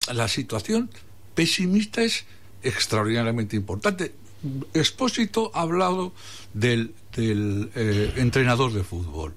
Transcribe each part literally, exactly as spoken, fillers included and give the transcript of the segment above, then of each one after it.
la situación pesimista es extraordinariamente importante. Expósito ha hablado del, del eh, entrenador de fútbol.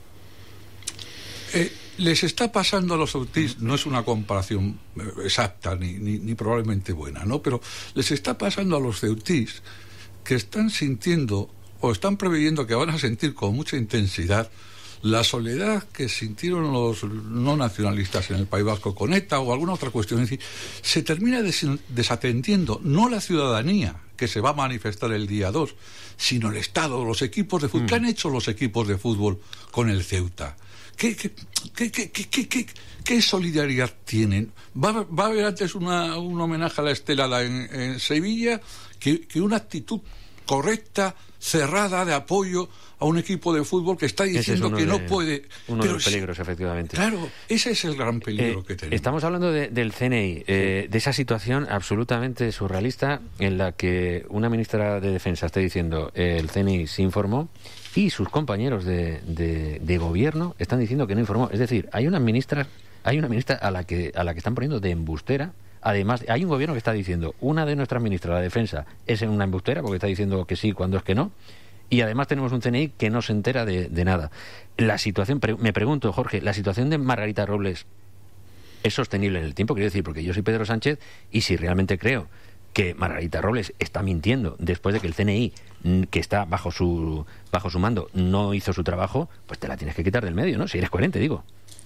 Eh, les está pasando a los autistas, no es una comparación exacta ni, ni, ni probablemente buena, ¿no? Pero les está pasando a los ceutíes que están sintiendo o están previendo que van a sentir con mucha intensidad la soledad que sintieron los no nacionalistas en el País Vasco con ETA o alguna otra cuestión. Es decir, se termina des desatendiendo no la ciudadanía que se va a manifestar el día dos, sino el Estado, los equipos de fútbol. Mm. ¿Qué han hecho los equipos de fútbol con el Ceuta? ¿Qué, qué, qué, qué, qué, qué, qué, qué solidaridad tienen? ¿Va, va a haber antes una, un homenaje a la Estelada en, en Sevilla que, que una actitud correcta, cerrada, de apoyo a un equipo de fútbol que está diciendo que no de, puede... Uno pero de los peligros, es, efectivamente. Claro, ese es el gran peligro eh, que tenemos. Estamos hablando de, del C N I, eh, sí. de esa situación absolutamente surrealista en la que una ministra de Defensa está diciendo eh, el C N I se informó y sus compañeros de, de, de gobierno están diciendo que no informó. Es decir, hay una ministra, hay una ministra a la que a la que están poniendo de embustera. Además, hay un gobierno que está diciendo, una de nuestras ministras, la Defensa, es una embustera porque está diciendo que sí cuando es que no. Y además tenemos un C N I que no se entera de, de nada. La situación, pre me pregunto, Jorge, ¿la situación de Margarita Robles es sostenible en el tiempo? Quiero decir, porque yo soy Pedro Sánchez y si realmente creo que Margarita Robles está mintiendo después de que el C N I, que está bajo su, bajo su mando, no hizo su trabajo, pues te la tienes que quitar del medio, ¿no? Si eres coherente, digo.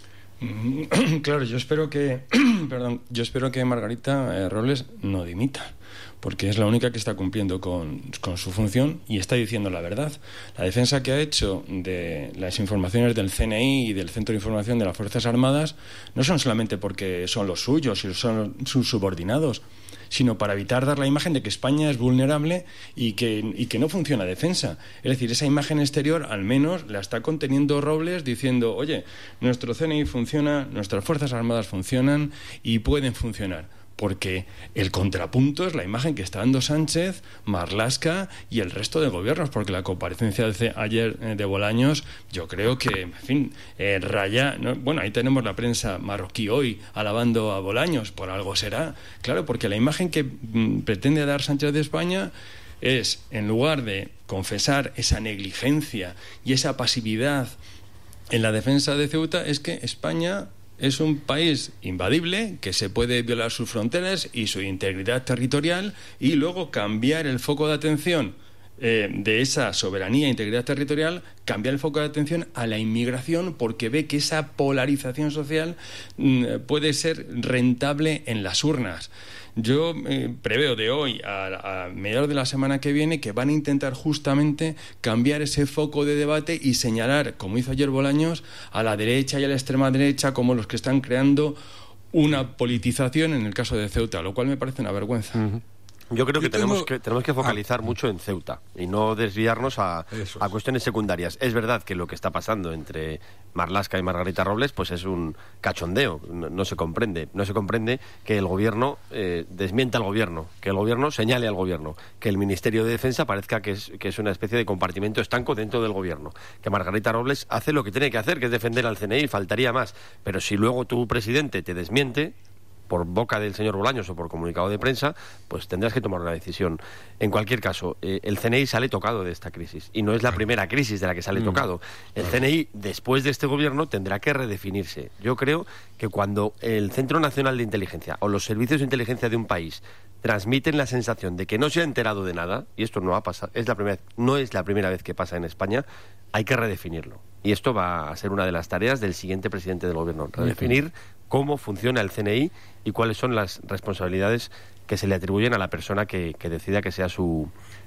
Claro, yo espero que perdón, yo espero que Margarita eh, Robles no dimita, porque es la única que está cumpliendo con, con su función y está diciendo la verdad. La defensa que ha hecho de las informaciones del C N I y del Centro de Información de las Fuerzas Armadas no son solamente porque son los suyos y son sus subordinados, sino para evitar dar la imagen de que España es vulnerable y que, y que no funciona defensa. Es decir, esa imagen exterior al menos la está conteniendo Robles diciendo, oye, nuestro C N I funciona, nuestras Fuerzas Armadas funcionan y pueden funcionar. Porque el contrapunto es la imagen que está dando Sánchez, Marlaska y el resto de gobiernos, porque la comparecencia de ayer eh, de Bolaños, yo creo que, en fin, eh, raya, ¿no? Bueno, ahí tenemos la prensa marroquí hoy alabando a Bolaños, por algo será, claro, porque la imagen que mm, pretende dar Sánchez de España es, en lugar de confesar esa negligencia y esa pasividad en la defensa de Ceuta, es que España es un país invadible, que se puede violar sus fronteras y su integridad territorial, y luego cambiar el foco de atención eh, de esa soberanía e integridad territorial, cambiar el foco de atención a la inmigración, porque ve que esa polarización social mm, puede ser rentable en las urnas. Yo eh, preveo de hoy a, a mediados de la semana que viene que van a intentar justamente cambiar ese foco de debate y señalar, como hizo ayer Bolaños, a la derecha y a la extrema derecha como los que están creando una politización en el caso de Ceuta, lo cual me parece una vergüenza. Uh-huh. Yo creo que, Yo tenemos tengo... que tenemos que focalizar ah. mucho en Ceuta y no desviarnos a, es. a cuestiones secundarias. Es verdad que lo que está pasando entre Marlaska y Margarita Robles pues es un cachondeo, no, no se comprende. No se comprende que el gobierno eh, desmienta al gobierno, que el gobierno señale al gobierno, que el Ministerio de Defensa parezca que es, que es una especie de compartimento estanco dentro del gobierno, que Margarita Robles hace lo que tiene que hacer, que es defender al C N I, faltaría más. Pero si luego tu presidente te desmiente por boca del señor Bolaños o por comunicado de prensa, pues tendrás que tomar una decisión. En cualquier caso, eh, el C N I sale tocado de esta crisis, y no es la primera crisis de la que sale mm. tocado. El C N I, después de este gobierno, tendrá que redefinirse. Yo creo que cuando el Centro Nacional de Inteligencia o los servicios de inteligencia de un país transmiten la sensación de que no se ha enterado de nada, y esto no ha pasado, es la primera, no es la primera vez que pasa en España, hay que redefinirlo. Y esto va a ser una de las tareas del siguiente presidente del gobierno, redefinir cómo funciona el C N I y cuáles son las responsabilidades que se le atribuyen a la persona que, que decida que sea su,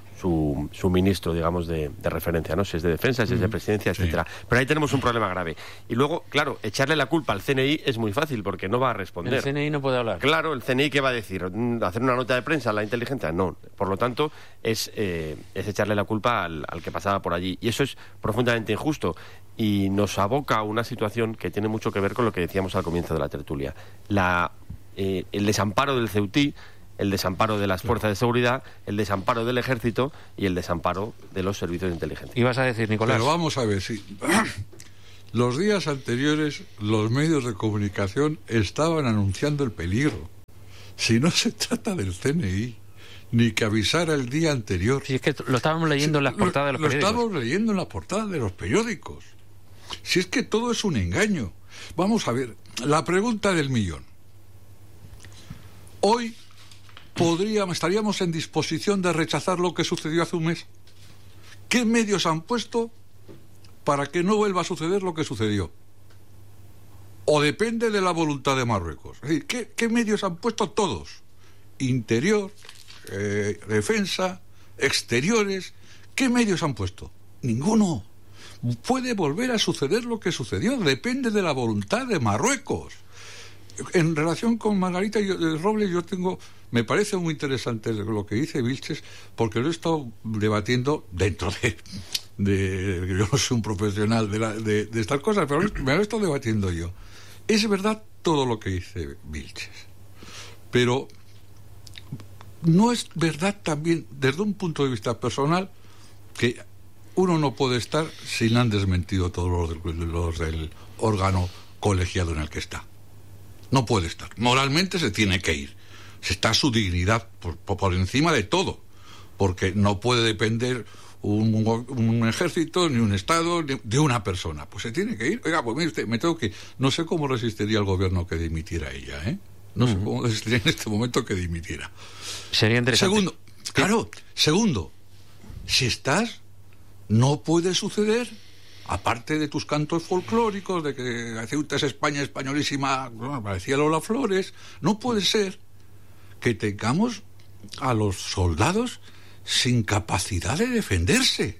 su, su ministro, digamos, de, de referencia, ¿no? Si es de defensa, si es de presidencia, etcétera. Sí. Pero ahí tenemos un problema grave. Y luego, claro, echarle la culpa al C N I es muy fácil porque no va a responder. El C N I no puede hablar. Claro, el C N I, ¿qué va a decir? ¿Hacer una nota de prensa a la inteligencia? No. Por lo tanto, es, eh, es echarle la culpa al, al que pasaba por allí. Y eso es profundamente injusto y nos aboca a una situación que tiene mucho que ver con lo que decíamos al comienzo de la tertulia. La, eh, el desamparo del Ceutí, el desamparo de las fuerzas de seguridad, el desamparo del ejército y el desamparo de los servicios de inteligencia. ¿Ibas a decir, Nicolás? Pero vamos a ver, sí. Los días anteriores los medios de comunicación estaban anunciando el peligro. Si no se trata del C N I, ni que avisara el día anterior. Si es que lo estábamos leyendo en las portadas de los lo periódicos. Lo estábamos leyendo en las portadas de los periódicos. Si es que todo es un engaño. Vamos a ver, la pregunta del millón. Hoy podríamos, estaríamos en disposición de rechazar lo que sucedió hace un mes. ¿Qué medios han puesto para que no vuelva a suceder lo que sucedió? O depende de la voluntad de Marruecos. Es decir, ¿qué, qué medios han puesto? Todos. Interior, eh, defensa, exteriores. ¿Qué medios han puesto? Ninguno. Puede volver a suceder lo que sucedió. Depende de la voluntad de Marruecos. En relación con Margarita Robles, yo tengo... Me parece muy interesante lo que dice Vilches, porque lo he estado debatiendo dentro de... de yo no soy un profesional de, la, de, de estas cosas, pero me lo he estado debatiendo yo. Es verdad todo lo que dice Vilches, pero no es verdad también, desde un punto de vista personal, que uno no puede estar si le han desmentido todos los, del, los del órgano colegiado en el que está. No puede estar. Moralmente se tiene que ir. Se está su dignidad por, por encima de todo, porque no puede depender un, un ejército, ni un Estado, ni de una persona. Pues se tiene que ir. Oiga, pues mire usted, me tengo que ir. No sé cómo resistiría el gobierno que dimitiera ella, ¿eh? No uh-huh. sé cómo resistiría en este momento que dimitiera. Sería interesante. Segundo, claro, segundo, si estás, no puede suceder, aparte de tus cantos folclóricos, de que Ceuta es España españolísima, bueno, parecía Lola Flores, no puede ser que tengamos a los soldados sin capacidad de defenderse.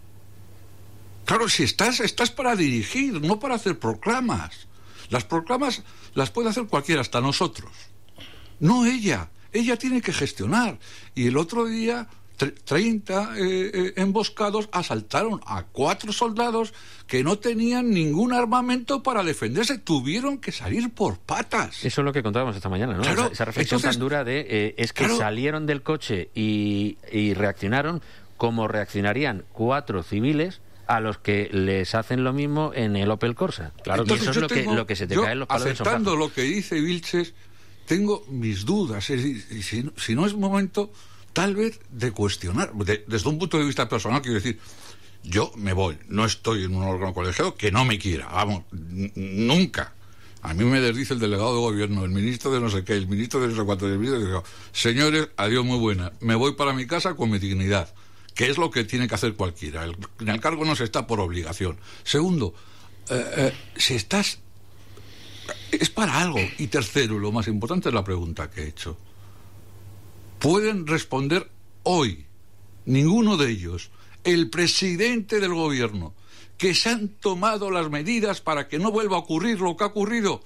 Claro, si estás, estás para dirigir, no para hacer proclamas. Las proclamas las puede hacer cualquiera, hasta nosotros. No ella. Ella tiene que gestionar. Y el otro día, treinta eh, eh, emboscados asaltaron a cuatro soldados que no tenían ningún armamento para defenderse. Tuvieron que salir por patas. Eso es lo que contábamos esta mañana, ¿no? Claro, esa, esa reflexión entonces, tan dura de eh, es que claro, salieron del coche y, y reaccionaron como reaccionarían cuatro civiles a los que les hacen lo mismo en el Opel Corsa. Claro, y eso es lo, tengo, que, lo que se te cae en los palos del sombrajo. Aceptando lo que dice Vilches, tengo mis dudas. Es decir, si, si no es momento, tal vez, de cuestionar. De, desde un punto de vista personal, quiero decir, yo me voy, no estoy en un órgano colegiado que no me quiera, vamos, n- nunca. A mí me desdice el delegado de gobierno, el ministro de no sé qué, el ministro de no sé cuánto, el ministro de... Señores, adiós, muy buena, me voy para mi casa con mi dignidad, que es lo que tiene que hacer cualquiera. El, en el cargo no se está por obligación. Segundo, eh, eh, si estás... es para algo. Y tercero, lo más importante es la pregunta que he hecho. Pueden responder hoy, ninguno de ellos, el presidente del gobierno, que se han tomado las medidas para que no vuelva a ocurrir lo que ha ocurrido,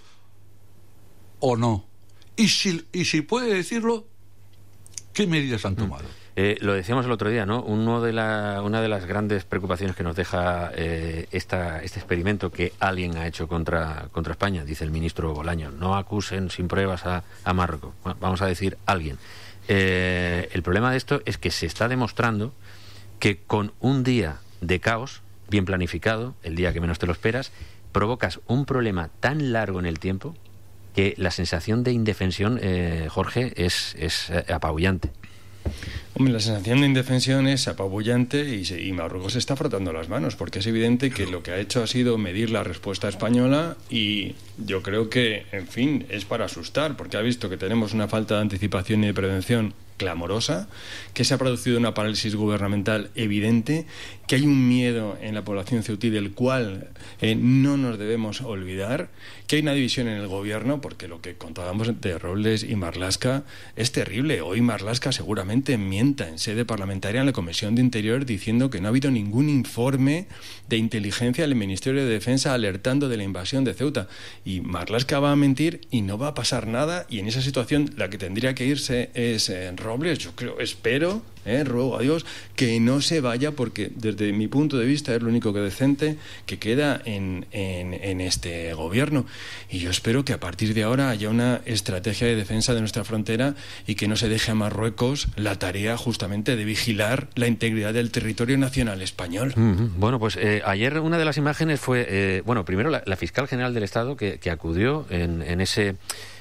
o no. Y si, y si puede decirlo, ¿qué medidas han tomado? Eh, lo decíamos el otro día, ¿no? Uno de la, una de las grandes preocupaciones que nos deja eh, esta, este experimento que alguien ha hecho contra, contra España, dice el ministro Bolaño, no acusen sin pruebas a, a Marruecos. Bueno, vamos a decir alguien. Eh, el problema de esto es que se está demostrando que con un día de caos bien planificado, el día que menos te lo esperas, provocas un problema tan largo en el tiempo que la sensación de indefensión, eh, Jorge, es, es eh, apabullante. Hombre, la sensación de indefensión es apabullante y, se, y Marruecos se está frotando las manos, porque es evidente que lo que ha hecho ha sido medir la respuesta española y yo creo que, en fin, es para asustar, porque ha visto que tenemos una falta de anticipación y de prevención clamorosa, que se ha producido una parálisis gubernamental evidente, que hay un miedo en la población ceutí del cual eh, no nos debemos olvidar, que hay una división en el gobierno, porque lo que contábamos de Robles y Marlaska es terrible. Hoy Marlaska seguramente mienta en sede parlamentaria en la Comisión de Interior diciendo que no ha habido ningún informe de inteligencia del Ministerio de Defensa alertando de la invasión de Ceuta. Y Marlaska va a mentir y no va a pasar nada, y en esa situación la que tendría que irse es eh, Robles. Yo creo, espero, eh, ruego a Dios que no se vaya, porque desde mi punto de vista es lo único que decente que queda en, en, en este gobierno. Y yo espero que a partir de ahora haya una estrategia de defensa de nuestra frontera y que no se deje a Marruecos la tarea justamente de vigilar la integridad del territorio nacional español. Mm-hmm. Bueno, pues eh, ayer una de las imágenes fue, eh, bueno, primero la, la fiscal general del Estado que, que acudió en, en ese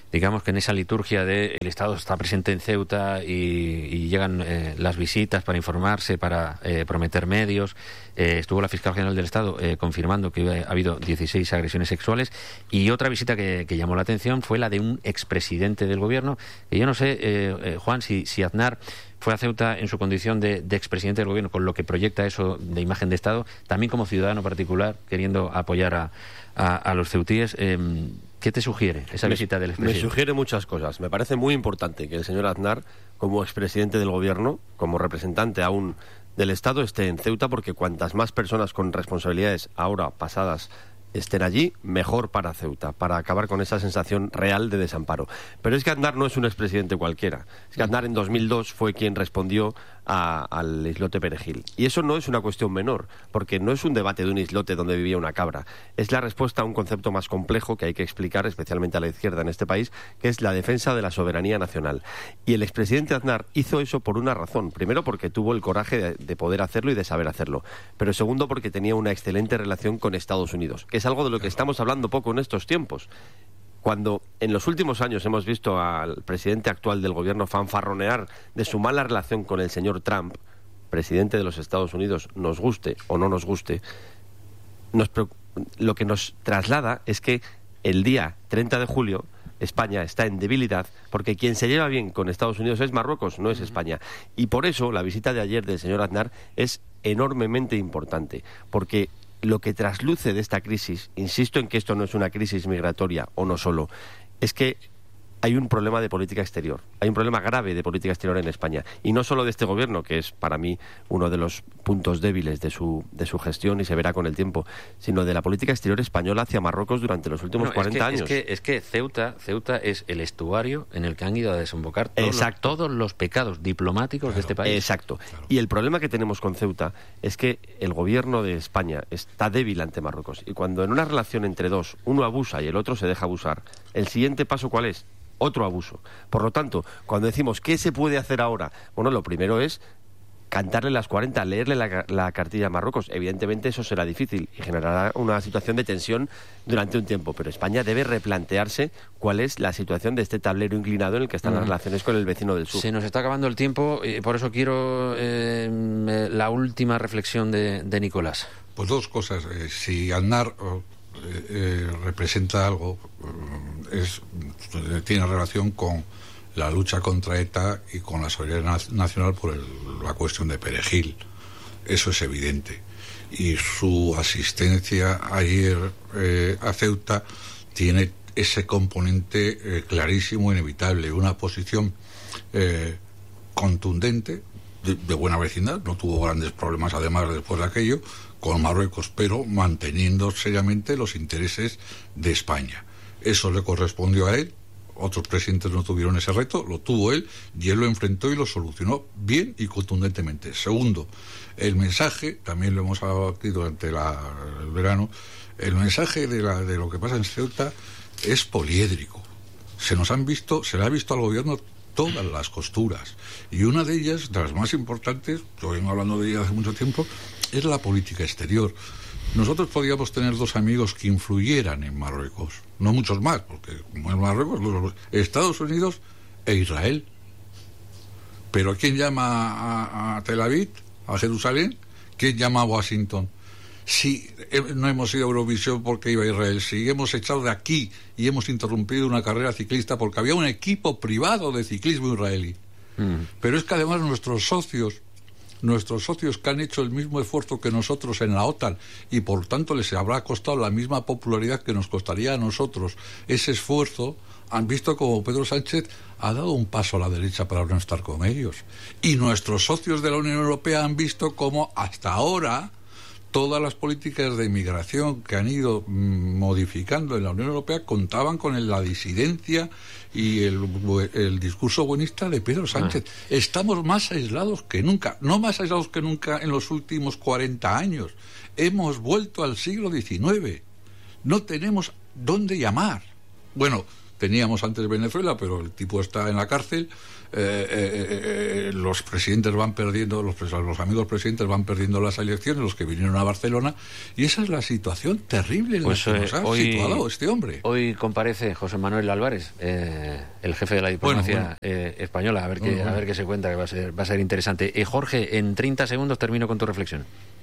digamos que en esa liturgia de el Estado está presente en Ceuta y, y llegan eh, las visitas para informarse, para eh, prometer medios. Eh, estuvo la fiscal general del Estado eh, confirmando que ha habido dieciséis agresiones sexuales, y otra visita que, que llamó la atención fue la de un expresidente del gobierno, que yo no sé, eh, eh, Juan, si, si Aznar fue a Ceuta en su condición de, de expresidente del gobierno, con lo que proyecta eso de imagen de Estado, también como ciudadano particular, queriendo apoyar a, a, a los ceutíes. Eh, ¿Qué te sugiere esa me, visita del expresidente? Me sugiere muchas cosas. Me parece muy importante que el señor Aznar, como expresidente del gobierno, como representante aún del Estado, esté en Ceuta, porque cuantas más personas con responsabilidades ahora pasadas estén allí, mejor para Ceuta, para acabar con esa sensación real de desamparo. Pero es que Aznar no es un expresidente cualquiera. Es que Aznar en dos mil dos fue quien respondió a, al islote Perejil. Y eso no es una cuestión menor, porque no es un debate de un islote donde vivía una cabra. Es la respuesta a un concepto más complejo que hay que explicar, especialmente a la izquierda en este país, que es la defensa de la soberanía nacional. Y el expresidente Aznar hizo eso por una razón. Primero, porque tuvo el coraje de, de poder hacerlo y de saber hacerlo. Pero segundo, porque tenía una excelente relación con Estados Unidos, que es algo de lo que estamos hablando poco en estos tiempos. Cuando en los últimos años hemos visto al presidente actual del gobierno fanfarronear de su mala relación con el señor Trump, presidente de los Estados Unidos, nos guste o no nos guste, nos, lo que nos traslada es que el día treinta de julio España está en debilidad, porque quien se lleva bien con Estados Unidos es Marruecos, no es España. Y por eso la visita de ayer del señor Aznar es enormemente importante, porque lo que trasluce de esta crisis, insisto en que esto no es una crisis migratoria, o no solo, es que hay un problema de política exterior, hay un problema grave de política exterior en España, y no solo de este gobierno, que es para mí uno de los puntos débiles de su, de su gestión y se verá con el tiempo, sino de la política exterior española hacia Marruecos durante los últimos bueno, cuarenta es que, años. Es que, es que Ceuta, Ceuta es el estuario en el que han ido a desembocar todos, los, todos los pecados diplomáticos claro, de este país. Exacto. Claro. Y el problema que tenemos con Ceuta es que el gobierno de España está débil ante Marruecos, y cuando en una relación entre dos uno abusa y el otro se deja abusar, ¿el siguiente paso cuál es? Otro abuso. Por lo tanto, cuando decimos ¿qué se puede hacer ahora? Bueno, lo primero es cantarle las cuarenta, leerle la, la cartilla a Marruecos. Evidentemente eso será difícil y generará una situación de tensión durante un tiempo, pero España debe replantearse cuál es la situación de este tablero inclinado en el que están uh-huh. las relaciones con el vecino del sur. Se nos está acabando el tiempo y por eso quiero eh, la última reflexión de, de Nicolás. Pues dos cosas. Eh, si Aznar oh, eh, eh, representa algo, es, tiene relación con la lucha contra ETA y con la soberanía nacional por el, la cuestión de Perejil. Eso es evidente. Y su asistencia ayer eh, a Ceuta tiene ese componente eh, clarísimo, inevitable, una posición eh, contundente, de, de buena vecindad, no tuvo grandes problemas además después de aquello, con Marruecos, pero manteniendo seriamente los intereses de España. Eso le correspondió a él. Otros presidentes no tuvieron ese reto, lo tuvo él, y él lo enfrentó y lo solucionó bien y contundentemente. Segundo, el mensaje, también lo hemos hablado aquí durante la, el verano, el mensaje de, la, de lo que pasa en Ceuta es poliédrico. Se nos han visto, se le ha visto al gobierno todas las costuras, y una de ellas, de las más importantes, lo vengo hablando de ella hace mucho tiempo, es la política exterior. Nosotros podíamos tener dos amigos que influyeran en Marruecos, no muchos más, porque como en Marruecos, los Estados Unidos e Israel. Pero ¿quién llama a, a Tel Aviv, a Jerusalén? ¿Quién llama a Washington? Si no hemos ido a Eurovisión porque iba a Israel, si hemos echado de aquí y hemos interrumpido una carrera ciclista porque había un equipo privado de ciclismo israelí. Mm. Pero es que además nuestros socios nuestros socios que han hecho el mismo esfuerzo que nosotros en la OTAN y por tanto les habrá costado la misma popularidad que nos costaría a nosotros ese esfuerzo, han visto como Pedro Sánchez ha dado un paso a la derecha para no estar con ellos. Y nuestros socios de la Unión Europea han visto como hasta ahora todas las políticas de inmigración que han ido modificando en la Unión Europea contaban con la disidencia y el, el discurso buenista de Pedro Sánchez. Ah. Estamos más aislados que nunca, no más aislados que nunca en los últimos cuarenta años. Hemos vuelto al siglo diecinueve. No tenemos dónde llamar. Bueno, teníamos antes Venezuela, pero el tipo está en la cárcel. Eh, eh, eh, los presidentes van perdiendo, los, los amigos presidentes van perdiendo las elecciones, los que vinieron a Barcelona, y esa es la situación terrible en pues, la que eh, nos ha hoy, situado este hombre. Hoy comparece José Manuel Álvarez, eh, el jefe de la diplomacia bueno, bueno. Eh, española, a ver qué, bueno, a ver qué se cuenta, que va a ser, va a ser interesante. Eh, Jorge, en treinta segundos termino con tu reflexión.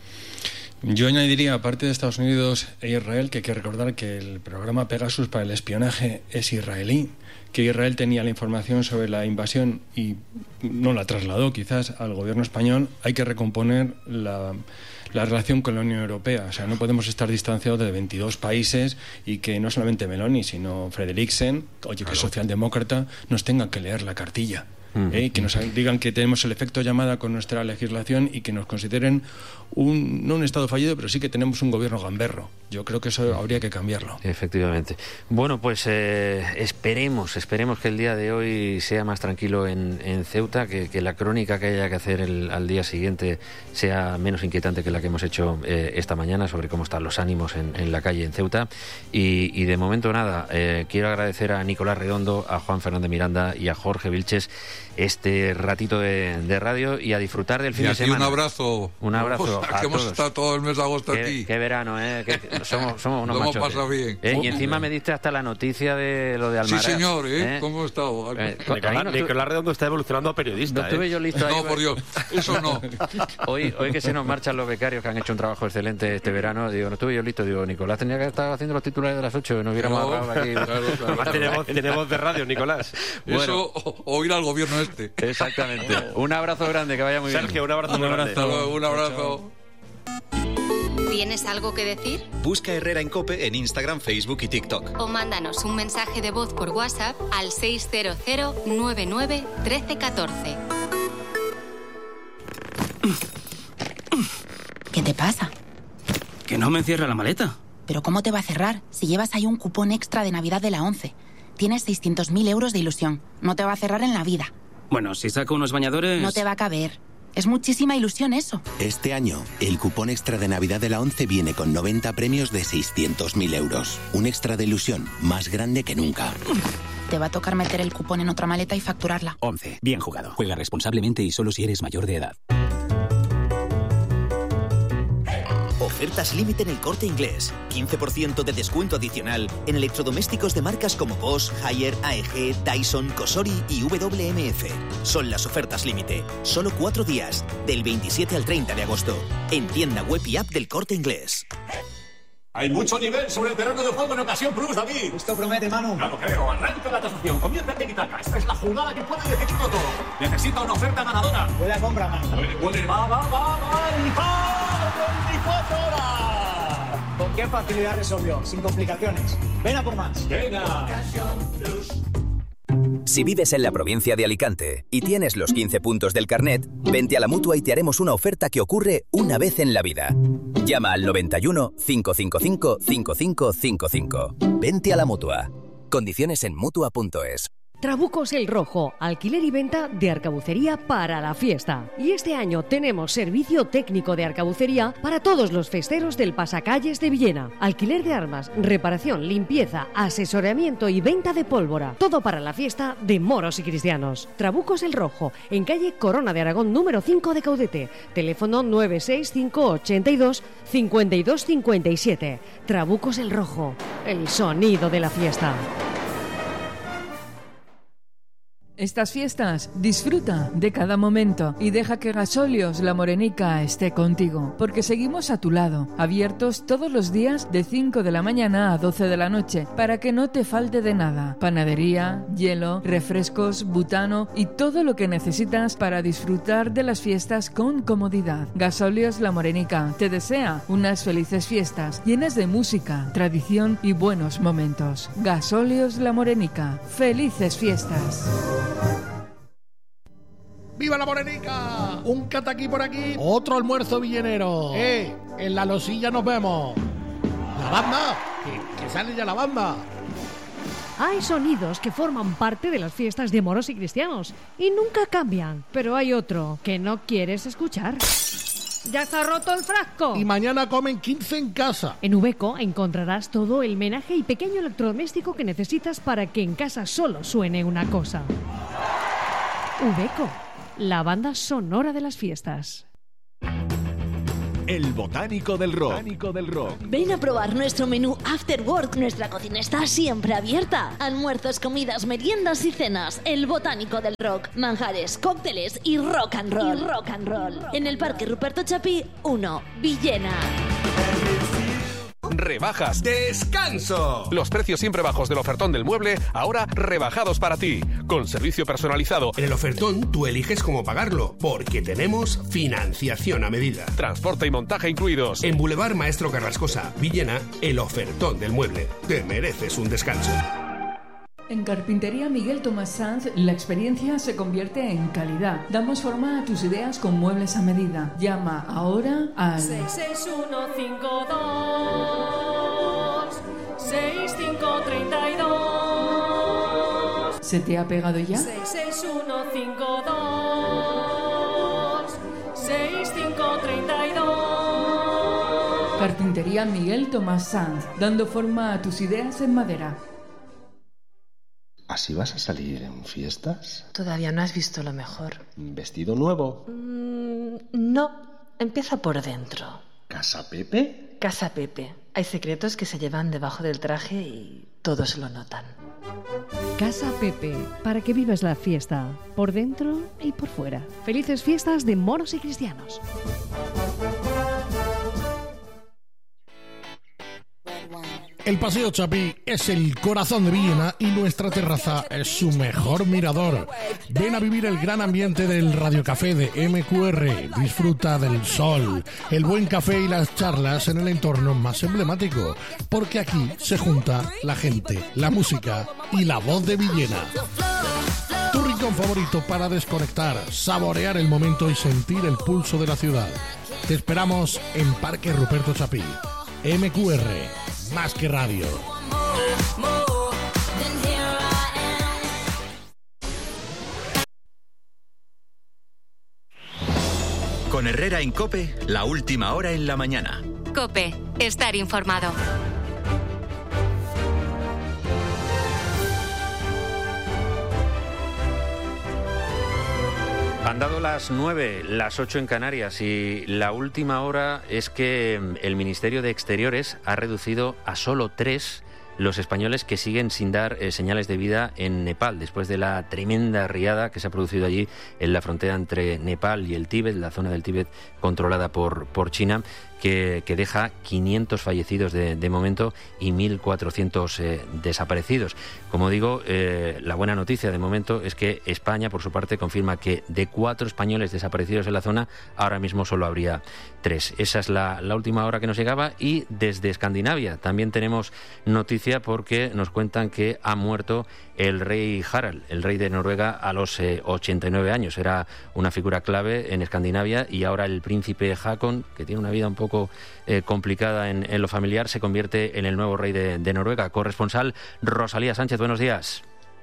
Yo añadiría, aparte de Estados Unidos e Israel, que hay que recordar que el programa Pegasus para el espionaje es israelí, que Israel tenía la información sobre la invasión y no la trasladó quizás al gobierno español. Hay que recomponer la, la relación con la Unión Europea. O sea, no podemos estar distanciados de veintidós países y que no solamente Meloni, sino Frederiksen, oye, que es socialdemócrata, nos tengan que leer la cartilla. ¿Eh? Que nos digan que tenemos el efecto llamada con nuestra legislación y que nos consideren un, no un Estado fallido, pero sí que tenemos un gobierno gamberro. Yo creo que eso habría que cambiarlo. Efectivamente. Bueno, pues eh, esperemos, esperemos que el día de hoy sea más tranquilo en, en Ceuta, que, que la crónica que haya que hacer el, al día siguiente sea menos inquietante que la que hemos hecho eh, esta mañana sobre cómo están los ánimos en, en la calle en Ceuta. Y, y de momento nada, eh, quiero agradecer a Nicolás Redondo, a Juan Fernández Miranda y a Jorge Vilches este ratito de, de radio y a disfrutar del fin y de semana. Un abrazo. Un abrazo. A que hemos todos. estado todo el mes de agosto qué, aquí. Qué verano, ¿eh? Que somos, somos unos Lo hemos machotes. pasado bien. ¿Eh? Y encima me diste hasta la noticia de lo de Almaraz. Sí, señor, ¿eh? ¿Eh? ¿Cómo he estado? Eh, Nicolás, no Nicolás Redondo está evolucionando a periodista. No estuve ¿eh? yo listo ahí. No, por Dios, eso no. Hoy, hoy que se nos marchan los becarios que han hecho un trabajo excelente este verano, digo, no estuve yo listo. Digo, Nicolás tenía que estar haciendo los titulares de las ocho, no hubiéramos no, ahorrado aquí. Claro, claro, Además, claro. tenemos, tenemos de radio, Nicolás. Bueno. Eso, o, o ir al gobierno este. Exactamente. Un abrazo grande, que vaya muy Sergio, bien. un abrazo un muy abrazo. grande. Un abrazo. ¿Tienes algo que decir? Busca Herrera en COPE en Instagram, Facebook y TikTok. O mándanos un mensaje de voz por WhatsApp al seis cero cero nueve nueve uno tres uno cuatro. ¿Qué te pasa? Que no me cierra la maleta. ¿Pero cómo te va a cerrar si llevas ahí un cupón extra de Navidad de la ONCE? Tienes seiscientos mil euros de ilusión. No te va a cerrar en la vida. Bueno, si saco unos bañadores... No te va a caber. Es muchísima ilusión eso. Este año, el cupón extra de Navidad de la ONCE viene con noventa premios de seiscientos mil euros. Un extra de ilusión más grande que nunca. Te va a tocar meter el cupón en otra maleta y facturarla. ONCE. Bien jugado. Juega responsablemente y solo si eres mayor de edad. Ofertas límite en El Corte Inglés. quince por ciento de descuento adicional en electrodomésticos de marcas como Bosch, Haier, A E G, Dyson, Cosori y W M F. Son las ofertas límite. Solo cuatro días, del veintisiete al treinta de agosto. En tienda web y app del Corte Inglés. Hay mucho nivel sobre el terreno de juego en ocasión plus, David. Esto promete, Manu. No lo creo. Arranca la tasación. Comienza el tiki-taka. Esta es la jugada que puede decidirlo todo. Necesita una oferta ganadora. Puede compra, Manu. Puede, puede. Va, va, va, va. ¡Y va! veinticuatro horas. ¿Con qué facilidad resolvió? Sin complicaciones. Ven a por más. Venga. Si vives en la provincia de Alicante y tienes los quince puntos del carnet, vente a la Mutua y te haremos una oferta que ocurre una vez en la vida. Llama al noventa y uno, cinco cinco cinco, cinco cinco cinco cinco. Vente a la Mutua. Condiciones en Mutua punto es. Trabucos El Rojo, alquiler y venta de arcabucería para la fiesta. Y este año tenemos servicio técnico de arcabucería para todos los festeros del Pasacalles de Villena. Alquiler de armas, reparación, limpieza, asesoramiento y venta de pólvora. Todo para la fiesta de moros y cristianos. Trabucos El Rojo, en calle Corona de Aragón número cinco de Caudete. Teléfono nueve seis cinco ocho dos, cinco dos cinco siete. Trabucos El Rojo, el sonido de la fiesta. Estas fiestas, disfruta de cada momento y deja que Gasóleos La Morenica esté contigo, porque seguimos a tu lado, abiertos todos los días de cinco de la mañana a doce de la noche, para que no te falte de nada. Panadería, hielo, refrescos, butano y todo lo que necesitas para disfrutar de las fiestas con comodidad. Gasóleos La Morenica te desea unas felices fiestas llenas de música, tradición y buenos momentos. Gasóleos La Morenica, felices fiestas. ¡Viva la Morenica! Un cataquí por aquí, otro almuerzo villenero. ¡Eh! En la losilla nos vemos. ¡La banda! ¡Que, que sale ya la banda! Hay sonidos que forman parte de las fiestas de moros y cristianos y nunca cambian, pero hay otro que no quieres escuchar. ¡Ya está roto el frasco! Y mañana comen quince en casa. En Uveco encontrarás todo el menaje y pequeño electrodoméstico que necesitas para que en casa solo suene una cosa. Uveco, la banda sonora de las fiestas. El Botánico del Rock. Botánico del Rock. Ven a probar nuestro menú After Work. Nuestra cocina está siempre abierta. Almuerzos, comidas, meriendas y cenas. El Botánico del Rock. Manjares, cócteles y rock and roll. Y rock and roll. En el Parque Ruperto Chapí uno, Villena. Rebajas, descanso. Los precios siempre bajos del ofertón del mueble, ahora rebajados para ti. Con servicio personalizado. En el ofertón tú eliges cómo pagarlo, porque tenemos financiación a medida. Transporte y montaje incluidos. En Boulevard Maestro Carrascosa, Villena, el ofertón del mueble. Te mereces un descanso. En Carpintería Miguel Tomás Sanz, la experiencia se convierte en calidad. Damos forma a tus ideas con muebles a medida. Llama ahora al seis seis uno cinco dos seis cinco tres dos. ¿Se te ha pegado ya? seis seis uno cinco dos seis cinco tres dos. Carpintería Miguel Tomás Sanz, dando forma a tus ideas en madera. ¿Así vas a salir en fiestas? Todavía no has visto lo mejor. ¿Vestido nuevo? Mm, no, empieza por dentro. ¿Casa Pepe? Casa Pepe. Hay secretos que se llevan debajo del traje y todos lo notan. Casa Pepe, para que vivas la fiesta, por dentro y por fuera. Felices fiestas de moros y cristianos. El Paseo Chapí es el corazón de Villena y nuestra terraza es su mejor mirador. Ven a vivir el gran ambiente del radiocafé de eme cu erre. Disfruta del sol, el buen café y las charlas en el entorno más emblemático, porque aquí se junta la gente, la música y la voz de Villena. Tu rincón favorito para desconectar, saborear el momento y sentir el pulso de la ciudad. Te esperamos en Parque Ruperto Chapí. eme cu erre, más que radio. Con Herrera en COPE, la última hora en la mañana. COPE, estar informado. Han dado las nueve, las ocho en Canarias, y la última hora es que el Ministerio de Exteriores ha reducido a solo tres los españoles que siguen sin dar eh, señales de vida en Nepal, después de la tremenda riada que se ha producido allí en la frontera entre Nepal y el Tíbet, la zona del Tíbet controlada por, por China, que, que deja quinientos fallecidos de, de momento y mil cuatrocientos eh, desaparecidos. Como digo, eh, la buena noticia de momento es que España, por su parte, confirma que de cuatro españoles desaparecidos en la zona, ahora mismo solo habría tres. Esa es la, la última hora que nos llegaba. Y desde Escandinavia también tenemos noticia, porque nos cuentan que ha muerto el rey Harald, el rey de Noruega, a los eh, ochenta y nueve años. Era una figura clave en Escandinavia, y ahora el príncipe Haakon, que tiene una vida un poco eh, complicada en, en lo familiar, se convierte en el nuevo rey de, de Noruega. Corresponsal Rosalía Sánchez, buenos días.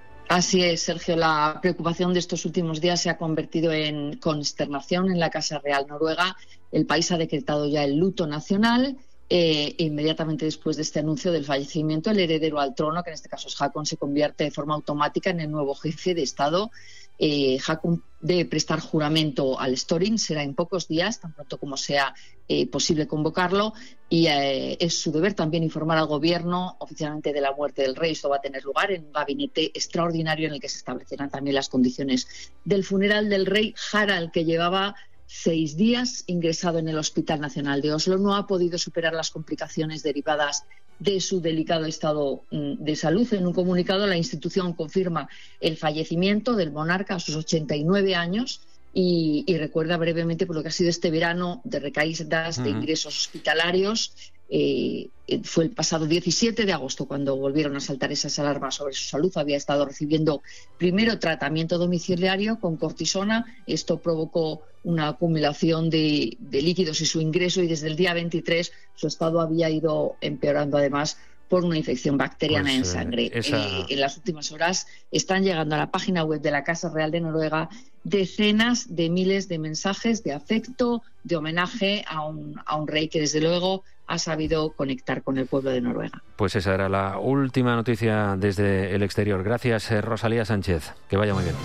Así es, Sergio. La preocupación de estos últimos días se ha convertido en consternación en la Casa Real Noruega. El país ha decretado ya el luto nacional. Eh, inmediatamente después de este anuncio del fallecimiento, el heredero al trono, que en este caso es Haakon, se convierte de forma automática en el nuevo jefe de Estado. Eh, Haakon debe prestar juramento al Storting, será en pocos días, tan pronto como sea eh, posible convocarlo, y eh, es su deber también informar al gobierno oficialmente de la muerte del rey. Esto va a tener lugar en un gabinete extraordinario en el que se establecerán también las condiciones del funeral del rey Harald, que llevaba seis días ingresado en el Hospital Nacional de Oslo. No ha podido superar las complicaciones derivadas de su delicado estado de salud. En un comunicado, la institución confirma el fallecimiento del monarca a sus ochenta y nueve años y, y recuerda brevemente por lo que ha sido este verano de recaídas, uh-huh. de ingresos hospitalarios. Eh, fue el pasado diecisiete de agosto cuando volvieron a saltar esas alarmas sobre su salud. Había estado recibiendo primero tratamiento domiciliario con cortisona. Esto provocó una acumulación de, de líquidos y su ingreso, y desde el día veintitrés su estado había ido empeorando además por una infección bacteriana Pues, en eh, sangre. esa- Eh, en las últimas horas están llegando a la página web de la Casa Real de Noruega decenas de miles de mensajes de afecto, de homenaje a un, a un rey que desde luego ha sabido conectar con el pueblo de Noruega. Pues esa era la última noticia desde el exterior. Gracias, eh, Rosalía Sánchez. Que vaya muy bien.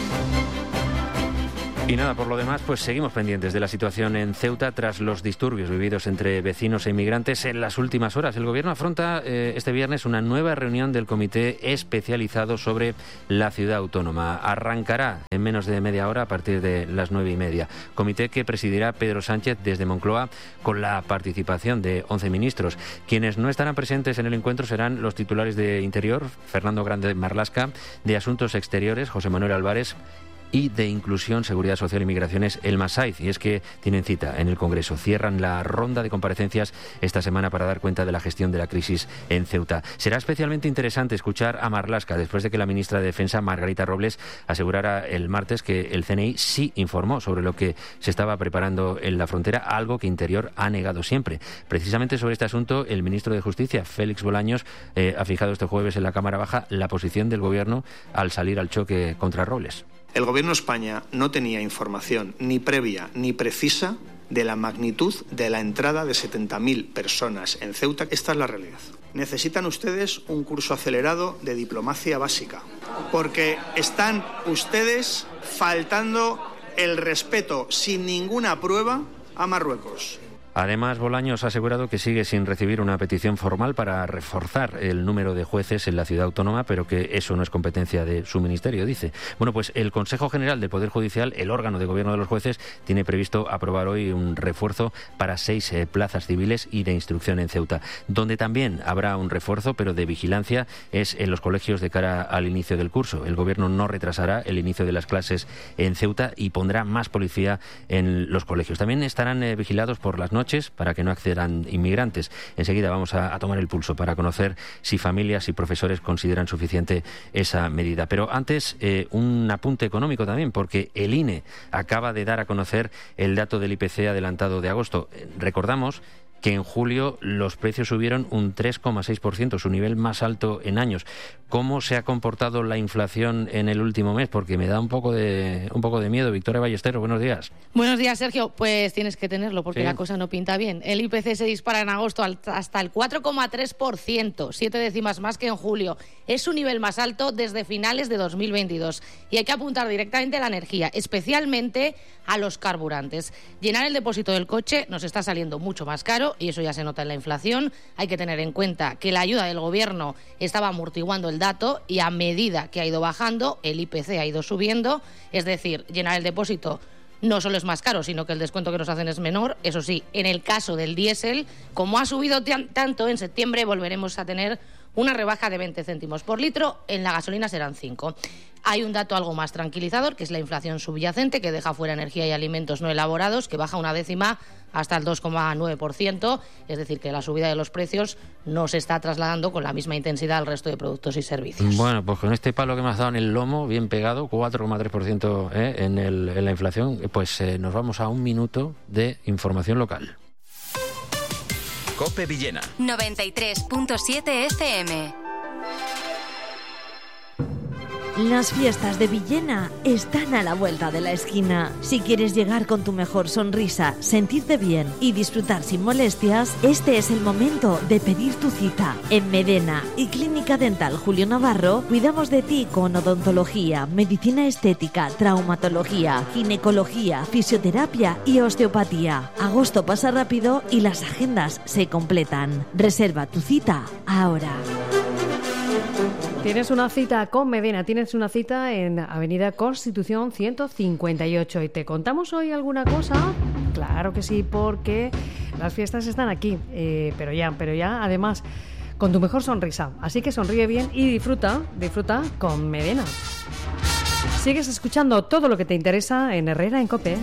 Y nada, por lo demás, pues seguimos pendientes de la situación en Ceuta tras los disturbios vividos entre vecinos e inmigrantes en las últimas horas. El Gobierno afronta eh, este viernes una nueva reunión del Comité Especializado sobre la Ciudad Autónoma. Arrancará en menos de media hora a partir de las nueve y media. Comité que presidirá Pedro Sánchez desde Moncloa con la participación de once ministros. Quienes no estarán presentes en el encuentro serán los titulares de Interior, Fernando Grande Marlasca, de Asuntos Exteriores, José Manuel Álvarez, y de Inclusión, Seguridad Social y Migraciones, Elma Saiz. Y es que tienen cita en el Congreso. Cierran la ronda de comparecencias esta semana para dar cuenta de la gestión de la crisis en Ceuta. Será especialmente interesante escuchar a Marlaska después de que la ministra de Defensa, Margarita Robles, asegurara el martes que el C N I sí informó sobre lo que se estaba preparando en la frontera, algo que Interior ha negado siempre. Precisamente sobre este asunto, el ministro de Justicia, Félix Bolaños, eh, ha fijado este jueves en la Cámara Baja la posición del Gobierno al salir al choque contra Robles. El Gobierno de España no tenía información ni previa ni precisa de la magnitud de la entrada de setenta mil personas en Ceuta. Esta es la realidad. Necesitan ustedes un curso acelerado de diplomacia básica, porque están ustedes faltando el respeto sin ninguna prueba a Marruecos. Además, Bolaños ha asegurado que sigue sin recibir una petición formal para reforzar el número de jueces en la ciudad autónoma, pero que eso no es competencia de su ministerio, dice. Bueno, pues el Consejo General del Poder Judicial, el órgano de gobierno de los jueces, tiene previsto aprobar hoy un refuerzo para seis eh, plazas civiles y de instrucción en Ceuta. Donde también habrá un refuerzo, pero de vigilancia, es en los colegios de cara al inicio del curso. El gobierno no retrasará el inicio de las clases en Ceuta y pondrá más policía en los colegios. También estarán eh, vigilados por las noches para que no accedan inmigrantes. Enseguida vamos a, a tomar el pulso para conocer si familias y profesores consideran suficiente esa medida. Pero antes, eh, un apunte económico también, porque el I N E acaba de dar a conocer el dato del I P C adelantado de agosto. Eh, recordamos que en julio los precios subieron un tres coma seis por ciento, su nivel más alto en años. ¿Cómo se ha comportado la inflación en el último mes? Porque me da un poco de un poco de miedo. Victoria Ballesteros, buenos días. Buenos días, Sergio. Pues tienes que tenerlo porque Sí. la cosa no pinta bien. El I P C se dispara en agosto al- hasta el cuatro coma tres por ciento, siete décimas más que en julio. Es su nivel más alto desde finales de dos mil veintidós. Y hay que apuntar directamente a la energía, especialmente a los carburantes. Llenar el depósito del coche nos está saliendo mucho más caro y eso ya se nota en la inflación. Hay que tener en cuenta que la ayuda del gobierno estaba amortiguando el dato y a medida que ha ido bajando, el I P C ha ido subiendo. Es decir, llenar el depósito no solo es más caro, sino que el descuento que nos hacen es menor. Eso sí, en el caso del diésel, como ha subido tan- tanto, en septiembre volveremos a tener una rebaja de veinte céntimos por litro, en la gasolina serán cinco. Hay un dato algo más tranquilizador, que es la inflación subyacente, que deja fuera energía y alimentos no elaborados, que baja una décima hasta el dos coma nueve por ciento, es decir, que la subida de los precios no se está trasladando con la misma intensidad al resto de productos y servicios. Bueno, pues con este palo que me has dado en el lomo, bien pegado, cuatro coma tres por ciento ¿eh? en, el, en la inflación, pues eh, nos vamos a un minuto de información local. COPE Villena. noventa y tres punto siete F M. Las fiestas de Villena están a la vuelta de la esquina. Si quieres llegar con tu mejor sonrisa, sentirte bien y disfrutar sin molestias, este es el momento de pedir tu cita. En Medena y Clínica Dental Julio Navarro, cuidamos de ti con odontología, medicina estética, traumatología, ginecología, fisioterapia y osteopatía. Agosto pasa rápido y las agendas se completan. Reserva tu cita ahora. Tienes una cita con Medena, tienes una cita en Avenida Constitución ciento cincuenta y ocho. ¿Y te contamos hoy alguna cosa? Claro que sí, porque las fiestas están aquí, eh, pero ya, pero ya, además, con tu mejor sonrisa. Así que sonríe bien y disfruta, disfruta con Medena. Sigues escuchando todo lo que te interesa en Herrera en COPE.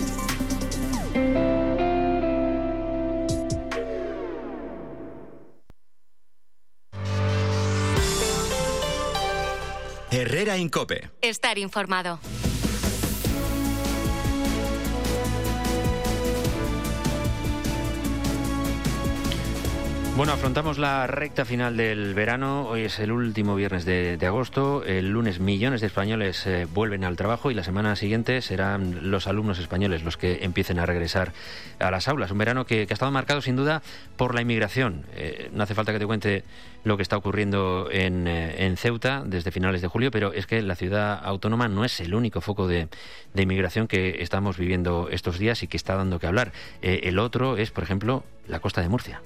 Herrera en COPE. Estar informado. Bueno, afrontamos la recta final del verano. Hoy es el último viernes de, de agosto. El lunes millones de españoles eh, vuelven al trabajo y la semana siguiente serán los alumnos españoles los que empiecen a regresar a las aulas. Un verano que, que ha estado marcado sin duda por la inmigración. Eh, no hace falta que te cuente lo que está ocurriendo en, eh, en Ceuta desde finales de julio, pero es que la ciudad autónoma no es el único foco de, de inmigración que estamos viviendo estos días y que está dando que hablar. Eh, el otro es, por ejemplo, la costa de Murcia.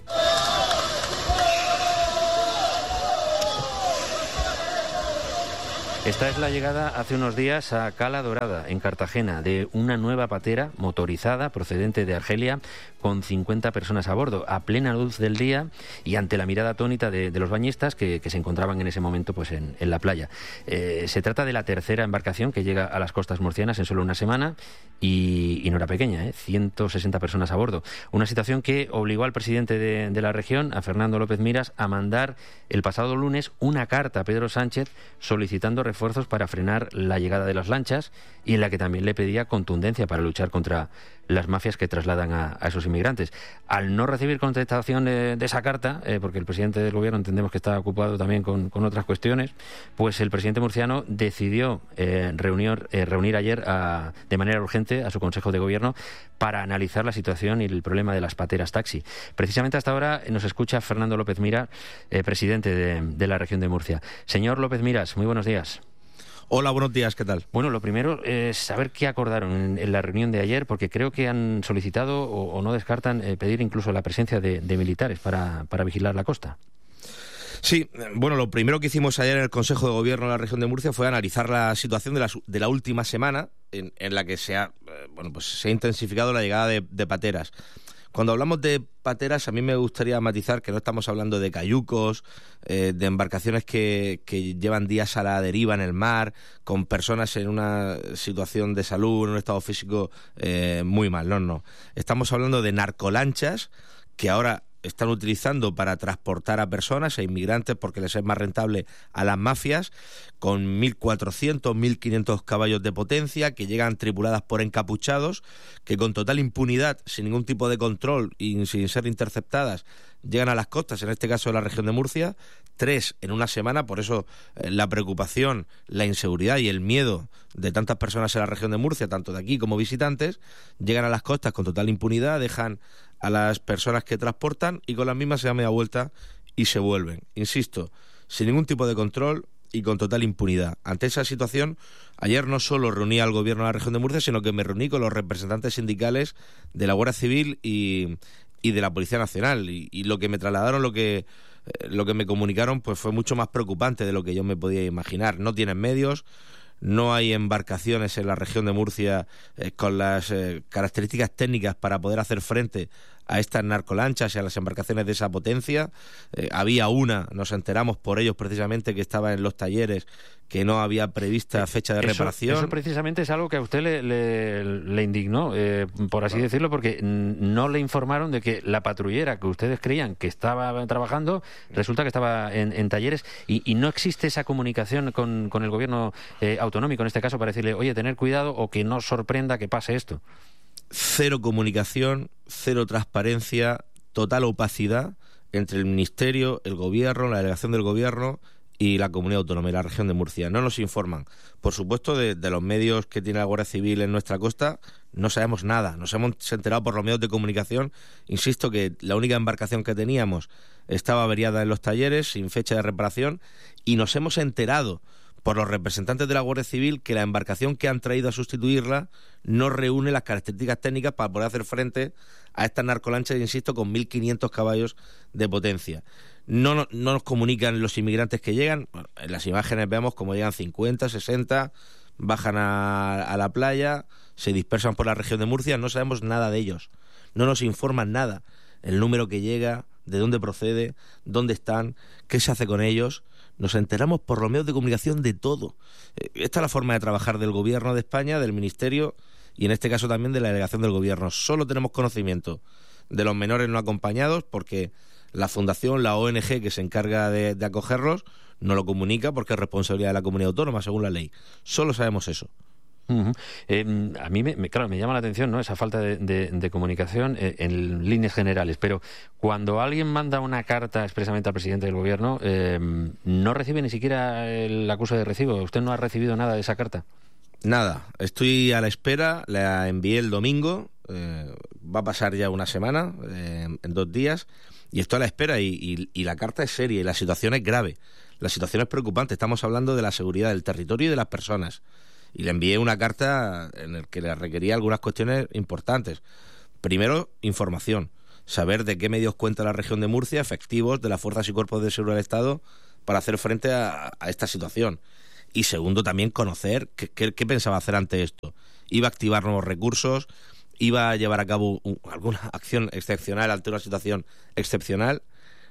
Esta es la llegada hace unos días a Cala Dorada, en Cartagena, de una nueva patera motorizada procedente de Argelia con cincuenta personas a bordo, a plena luz del día y ante la mirada atónita de, de los bañistas que, que se encontraban en ese momento pues en, en la playa. Eh, se trata de la tercera embarcación que llega a las costas murcianas en solo una semana y, y no era pequeña, ¿eh? ciento sesenta personas a bordo. Una situación que obligó al presidente de, de la región, a Fernando López Miras, a mandar el pasado lunes una carta a Pedro Sánchez solicitando refuerzos para frenar la llegada de las lanchas y en la que también le pedía contundencia para luchar contra las mafias que trasladan a, a esos inmigrantes. Al no recibir contestación de, de esa carta, eh, porque el presidente del gobierno entendemos que está ocupado también con, con otras cuestiones, pues el presidente murciano decidió eh, reunir, eh, reunir ayer a, de manera urgente a su Consejo de Gobierno para analizar la situación y el problema de las pateras taxi. Precisamente hasta ahora nos escucha Fernando López Miras, eh, presidente de, de la región de Murcia. Señor López Miras, muy buenos días. Hola, buenos días, ¿qué tal? Bueno, lo primero es saber qué acordaron en, en la reunión de ayer, porque creo que han solicitado o, o no descartan eh, pedir incluso la presencia de, de militares para, para vigilar la costa. Sí, bueno, lo primero que hicimos ayer en el Consejo de Gobierno de la región de Murcia fue analizar la situación de la, de la última semana en, en la que se ha, eh, bueno, pues se ha intensificado la llegada de, de pateras. Cuando hablamos de pateras, a mí me gustaría matizar que no estamos hablando de cayucos, eh, de embarcaciones que, que llevan días a la deriva en el mar, con personas en una situación de salud, en un estado físico eh, muy mal. No, no. Estamos hablando de narcolanchas que ahora están utilizando para transportar a personas, a inmigrantes, porque les es más rentable a las mafias, con mil cuatrocientos, mil quinientos caballos de potencia, que llegan tripuladas por encapuchados, que con total impunidad, sin ningún tipo de control y sin ser interceptadas, llegan a las costas, en este caso de la región de Murcia, tres en una semana. Por eso eh, la preocupación, la inseguridad y el miedo de tantas personas en la región de Murcia, tanto de aquí como visitantes, llegan a las costas con total impunidad, dejan a las personas que transportan y con las mismas se dan media vuelta y se vuelven. Insisto, sin ningún tipo de control y con total impunidad. Ante esa situación, ayer no solo reuní al gobierno de la región de Murcia, sino que me reuní con los representantes sindicales de la Guardia Civil y, y de la Policía Nacional. Y, y lo que me trasladaron, lo que, eh, lo que me comunicaron, pues fue mucho más preocupante de lo que yo me podía imaginar. No tienen medios, no hay embarcaciones en la región de Murcia eh, con las eh, características técnicas para poder hacer frente a estas narcolanchas y a las embarcaciones de esa potencia. Eh, había una, nos enteramos por ellos precisamente, que estaba en los talleres, que no había prevista fecha de eso, reparación. Eso precisamente es algo que a usted le, le, le indignó, eh, por así decirlo, porque no le informaron de que la patrullera que ustedes creían que estaba trabajando, resulta que estaba en, en talleres y, y no existe esa comunicación con, con el gobierno eh, autonómico, en este caso, para decirle, oye, tener cuidado o que no sorprenda que pase esto. Cero comunicación, cero transparencia, total opacidad entre el Ministerio, el Gobierno, la delegación del Gobierno y la comunidad autónoma y la región de Murcia. No nos informan. Por supuesto, de, de los medios que tiene la Guardia Civil en nuestra costa, no sabemos nada. Nos hemos enterado por los medios de comunicación. Insisto que la única embarcación que teníamos estaba averiada en los talleres, sin fecha de reparación, y nos hemos enterado por los representantes de la Guardia Civil que la embarcación que han traído a sustituirla no reúne las características técnicas para poder hacer frente a estas narcolanchas, insisto, con mil quinientos caballos de potencia. No, no, no nos comunican los inmigrantes que llegan. Bueno, en las imágenes vemos como llegan cincuenta, sesenta, bajan a, a la playa, se dispersan por la región de Murcia, no sabemos nada de ellos. No nos informan nada. El número que llega, de dónde procede, dónde están, qué se hace con ellos. Nos enteramos por los medios de comunicación de todo. Esta es la forma de trabajar del Gobierno de España, del Ministerio y en este caso también de la delegación del Gobierno. Solo tenemos conocimiento de los menores no acompañados porque la fundación, la O N G que se encarga de, de acogerlos, no lo comunica porque es responsabilidad de la comunidad autónoma según la ley. Solo sabemos eso. Uh-huh. Eh, a mí, me, me, claro, me llama la atención, ¿no?, esa falta de, de, de comunicación eh, en líneas generales, pero cuando alguien manda una carta expresamente al presidente del gobierno, eh, no recibe ni siquiera el acuse de recibo. ¿Usted no ha recibido nada de esa carta? Nada, estoy a la espera, la envié el domingo, eh, va a pasar ya una semana, eh, en dos días, y estoy a la espera y, y, y la carta es seria y la situación es grave, la situación es preocupante, estamos hablando de la seguridad del territorio y de las personas. Y le envié una carta en la que le requería algunas cuestiones importantes. Primero, información. Saber de qué medios cuenta la región de Murcia, efectivos de las fuerzas y cuerpos de seguridad del Estado, para hacer frente a, a esta situación. Y segundo, también conocer qué, qué, qué pensaba hacer ante esto. Iba a activar nuevos recursos, iba a llevar a cabo un, alguna acción excepcional ante una situación excepcional.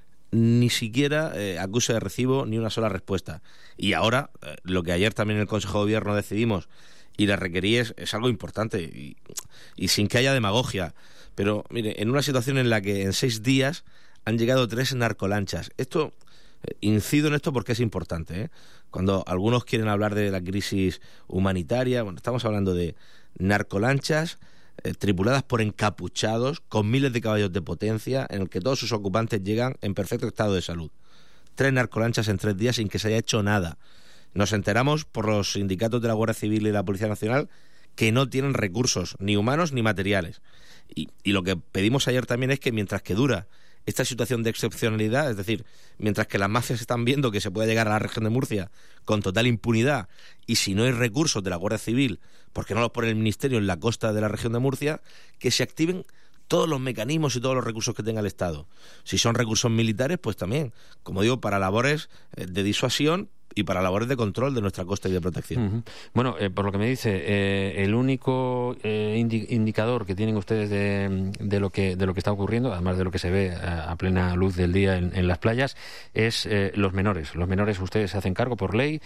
Ni siquiera eh, acuse de recibo ni una sola respuesta. Y ahora, eh, lo que ayer también en el Consejo de Gobierno decidimos y le requerí es, es algo importante y, y sin que haya demagogia. Pero, mire, en una situación en la que en seis días han llegado tres narcolanchas. Esto, eh, incido en esto porque es importante, ¿eh? Cuando algunos quieren hablar de la crisis humanitaria, bueno, estamos hablando de narcolanchas Eh, tripuladas por encapuchados con miles de caballos de potencia, en el que todos sus ocupantes llegan en perfecto estado de salud. Tres narcolanchas en tres días sin que se haya hecho nada. Nos enteramos por los sindicatos de la Guardia Civil y la Policía Nacional que no tienen recursos, ni humanos ni materiales. Y, y lo que pedimos ayer también es que mientras que dura esta situación de excepcionalidad, es decir, mientras que las mafias están viendo que se puede llegar a la región de Murcia con total impunidad, y si no hay recursos de la Guardia Civil, porque no los pone el Ministerio en la costa de la región de Murcia, que se activen todos los mecanismos y todos los recursos que tenga el Estado. Si son recursos militares, pues también, como digo, para labores de disuasión y para labores de control de nuestra costa y de protección. Uh-huh. Bueno, eh, por lo que me dice, eh, el único eh, indi- indicador que tienen ustedes de, de lo que de lo que está ocurriendo, además de lo que se ve a, a plena luz del día en, en las playas, es eh, los menores. Los menores ustedes se hacen cargo por ley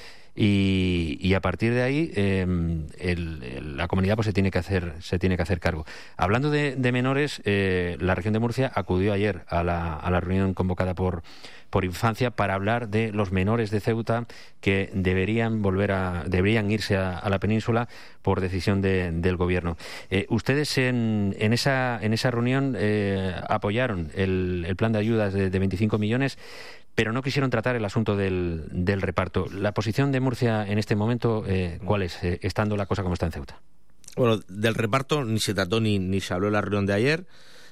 y, y a partir de ahí eh, el, el, la comunidad pues se tiene que hacer se tiene que hacer cargo. Hablando de, de menores, eh, la región de Murcia acudió ayer a la, a la reunión convocada por por Infancia para hablar de los menores de Ceuta que deberían volver a deberían irse a, a la península por decisión de, del gobierno. Eh, ustedes en, en esa en esa reunión eh, apoyaron el, el plan de ayudas de, de veinticinco millones, pero no quisieron tratar el asunto del, del reparto. La posición de Murcia en este momento, eh, ¿cuál es, eh, estando la cosa como está en Ceuta? Bueno, del reparto ni se trató ni, ni se habló en la reunión de ayer.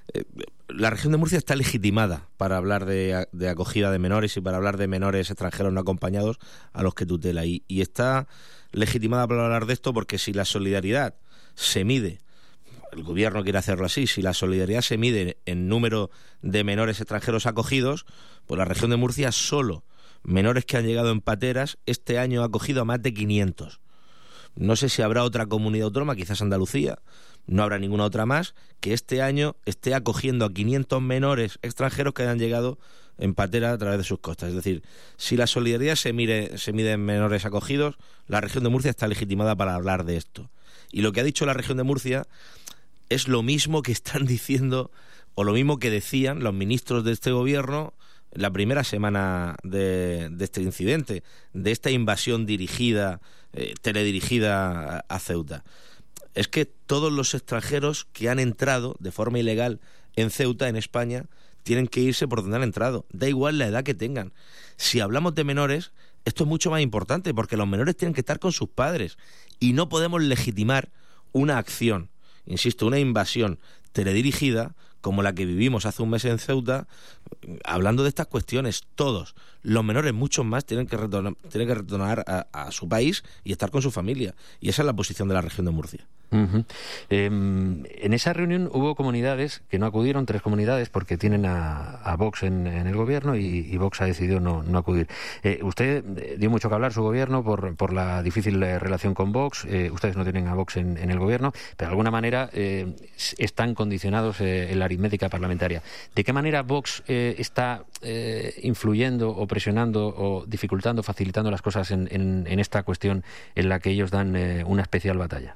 La región de Murcia está legitimada para hablar de, de acogida de menores y para hablar de menores extranjeros no acompañados a los que tutela. Y, y está legitimada para hablar de esto porque si la solidaridad se mide, el gobierno quiere hacerlo así, si la solidaridad se mide en número de menores extranjeros acogidos, pues la región de Murcia solo menores que han llegado en pateras este año ha acogido a más de quinientos. No sé si habrá otra comunidad autónoma, quizás Andalucía, no habrá ninguna otra más, que este año esté acogiendo a quinientos menores extranjeros que hayan llegado en patera a través de sus costas. Es decir, si la solidaridad se mide, se mide en menores acogidos, la región de Murcia está legitimada para hablar de esto. Y lo que ha dicho la región de Murcia es lo mismo que están diciendo, o lo mismo que decían los ministros de este gobierno la primera semana de, de este incidente, de esta invasión dirigida, eh, teledirigida a, a Ceuta. Es que todos los extranjeros que han entrado de forma ilegal en Ceuta, en España, tienen que irse por donde han entrado. Da igual la edad que tengan. Si hablamos de menores, esto es mucho más importante, porque los menores tienen que estar con sus padres y no podemos legitimar una acción, insisto, una invasión teledirigida como la que vivimos hace un mes en Ceuta, hablando de estas cuestiones. Todos, los menores, muchos más, tienen que retornar, tienen que retornar a, a su país y estar con su familia. Y esa es la posición de la región de Murcia. Uh-huh. Eh, en esa reunión hubo comunidades que no acudieron, tres comunidades, porque tienen a, a Vox en, en el gobierno y, y Vox ha decidido no, no acudir. Eh, usted dio mucho que hablar, su gobierno, por, por la difícil relación con Vox. Eh, ustedes no tienen a Vox en, en el gobierno, pero de alguna manera eh, están condicionados eh, en la aritmética parlamentaria. ¿De qué manera Vox eh, está eh, influyendo o presionando o dificultando, facilitando las cosas en, en, en esta cuestión en la que ellos dan eh, una especial batalla?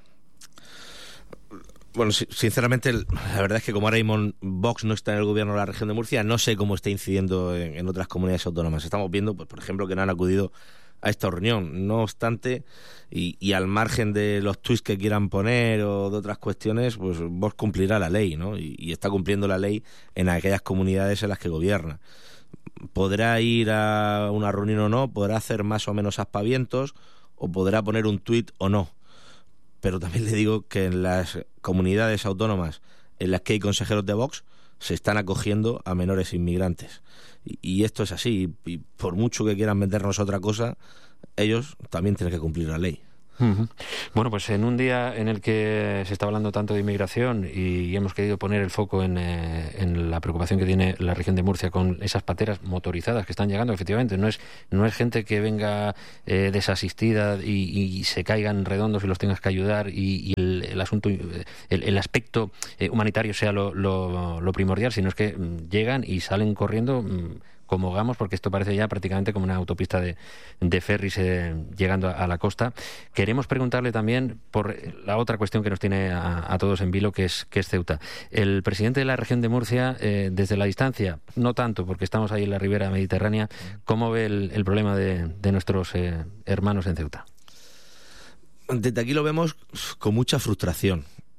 Bueno, sinceramente, la verdad es que como ahora mismo Vox no está en el gobierno de la región de Murcia, no sé cómo está incidiendo en, en otras comunidades autónomas. Estamos viendo, pues, por ejemplo, que no han acudido a esta reunión. No obstante, y, y al margen de los tuits que quieran poner o de otras cuestiones, pues Vox cumplirá la ley, ¿no? Y, y está cumpliendo la ley en aquellas comunidades en las que gobierna. Podrá ir a una reunión o no, podrá hacer más o menos aspavientos, o podrá poner un tuit o no. Pero también le digo que en las comunidades autónomas en las que hay consejeros de Vox se están acogiendo a menores inmigrantes. Y, y esto es así. Y, y por mucho que quieran vendernos otra cosa, ellos también tienen que cumplir la ley. Uh-huh. Bueno, pues en un día en el que se está hablando tanto de inmigración y hemos querido poner el foco en, eh, en la preocupación que tiene la región de Murcia con esas pateras motorizadas que están llegando, efectivamente, no es no es gente que venga eh, desasistida y, y se caigan redondos y los tengas que ayudar y, y el, el asunto, el, el aspecto eh, humanitario sea lo, lo, lo primordial, sino es que mm, llegan y salen corriendo mm, como gamos, porque esto parece ya prácticamente como una autopista de, de ferries eh, llegando a, a la costa. Queremos preguntarle también por la otra cuestión que nos tiene a, a todos en vilo, que es, que es Ceuta. El presidente de la región de Murcia, eh, desde la distancia, no tanto, porque estamos ahí en la ribera mediterránea, ¿cómo ve el, el problema de, de nuestros eh, hermanos en Ceuta? Desde aquí lo vemos con mucha frustración.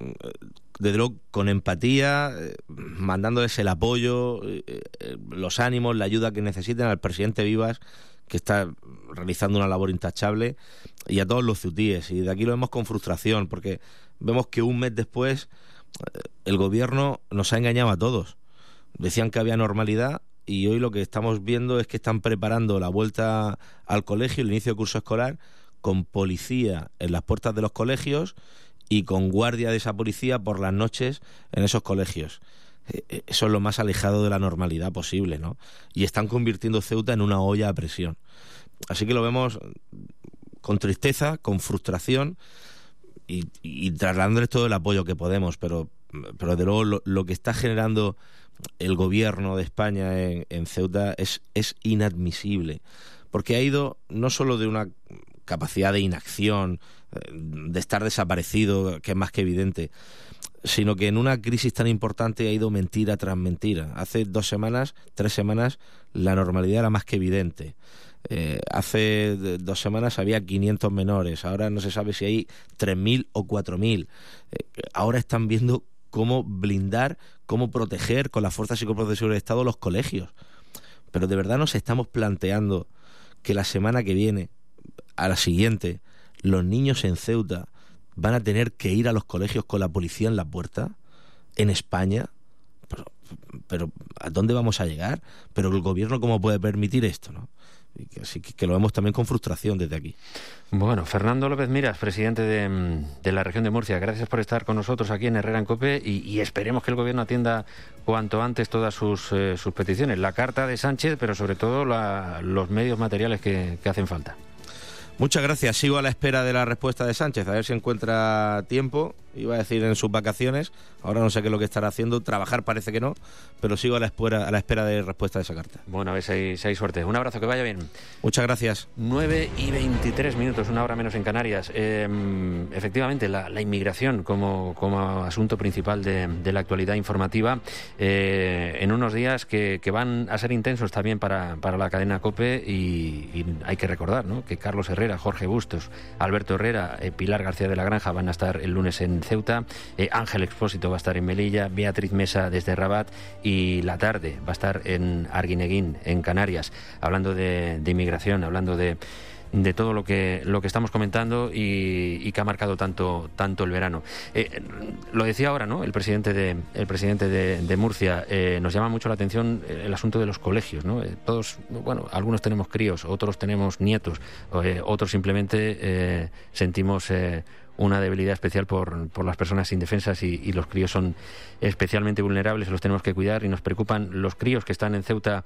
Desde luego con empatía, eh, mandándoles el apoyo, eh, eh, los ánimos, la ayuda que necesiten al presidente Vivas, que está realizando una labor intachable, y a todos los ceutíes. Y de aquí lo vemos con frustración, porque vemos que un mes después eh, el gobierno nos ha engañado a todos. Decían que había normalidad y hoy lo que estamos viendo es que están preparando la vuelta al colegio, el inicio del curso escolar, con policía en las puertas de los colegios y con guardia de esa policía por las noches en esos colegios. Eso es lo más alejado de la normalidad posible, ¿no? Y están convirtiendo Ceuta en una olla a presión. Así que lo vemos con tristeza, con frustración y, y trasladándoles todo el apoyo que podemos, pero, pero de luego lo, lo que está generando el gobierno de España en, en Ceuta es, es inadmisible, porque ha ido no solo de una capacidad de inacción, de estar desaparecido, que es más que evidente, sino que en una crisis tan importante ha ido mentira tras mentira. Hace dos semanas, tres semanas, la normalidad era más que evidente. Eh, hace dos semanas había quinientos menores, ahora no se sabe si hay tres mil o cuatro mil. Eh, ahora están viendo cómo blindar, cómo proteger con las fuerzas y cuerpos de seguridad del Estado los colegios. Pero de verdad nos estamos planteando que la semana que viene, a la siguiente, los niños en Ceuta van a tener que ir a los colegios con la policía en la puerta, en España. Pero, pero ¿a dónde vamos a llegar? Pero el gobierno, ¿cómo puede permitir esto, no? Así que, que lo vemos también con frustración desde aquí. Bueno, Fernando López Miras, presidente de, de la región de Murcia, gracias por estar con nosotros aquí en Herrera en COPE y, y esperemos que el gobierno atienda cuanto antes todas sus, eh, sus peticiones. La carta de Sánchez, pero sobre todo la, los medios materiales que, que hacen falta. Muchas gracias. Sigo a la espera de la respuesta de Sánchez, a ver si encuentra tiempo, iba a decir en sus vacaciones, ahora no sé qué es lo que estará haciendo, trabajar parece que no, pero sigo a la espera, a la espera de respuesta de esa carta. Bueno, a ver si hay, si hay suerte. Un abrazo, que vaya bien. Muchas gracias. nueve y veintitrés minutos, una hora menos en Canarias. Eh, efectivamente, la, la inmigración como, como asunto principal de, de la actualidad informativa, eh, en unos días que, que van a ser intensos también para, para la cadena COPE y, y hay que recordar, ¿no?, que Carlos Herrera, Jorge Bustos, Alberto Herrera, eh, Pilar García de la Granja van a estar el lunes en Ceuta, eh, Ángel Expósito va a estar en Melilla, Beatriz Mesa desde Rabat y la tarde va a estar en Arguineguín, en Canarias, hablando de, de inmigración, hablando de, de todo lo que lo que estamos comentando y, y que ha marcado tanto tanto el verano. Eh, lo decía ahora, ¿no?, el presidente de el presidente de, de Murcia, eh, nos llama mucho la atención el asunto de los colegios, ¿no? Eh, todos, bueno, algunos tenemos críos, otros tenemos nietos, eh, otros simplemente eh, sentimos eh, una debilidad especial por, por las personas indefensas y, y los críos son especialmente vulnerables, los tenemos que cuidar y nos preocupan los críos que están en Ceuta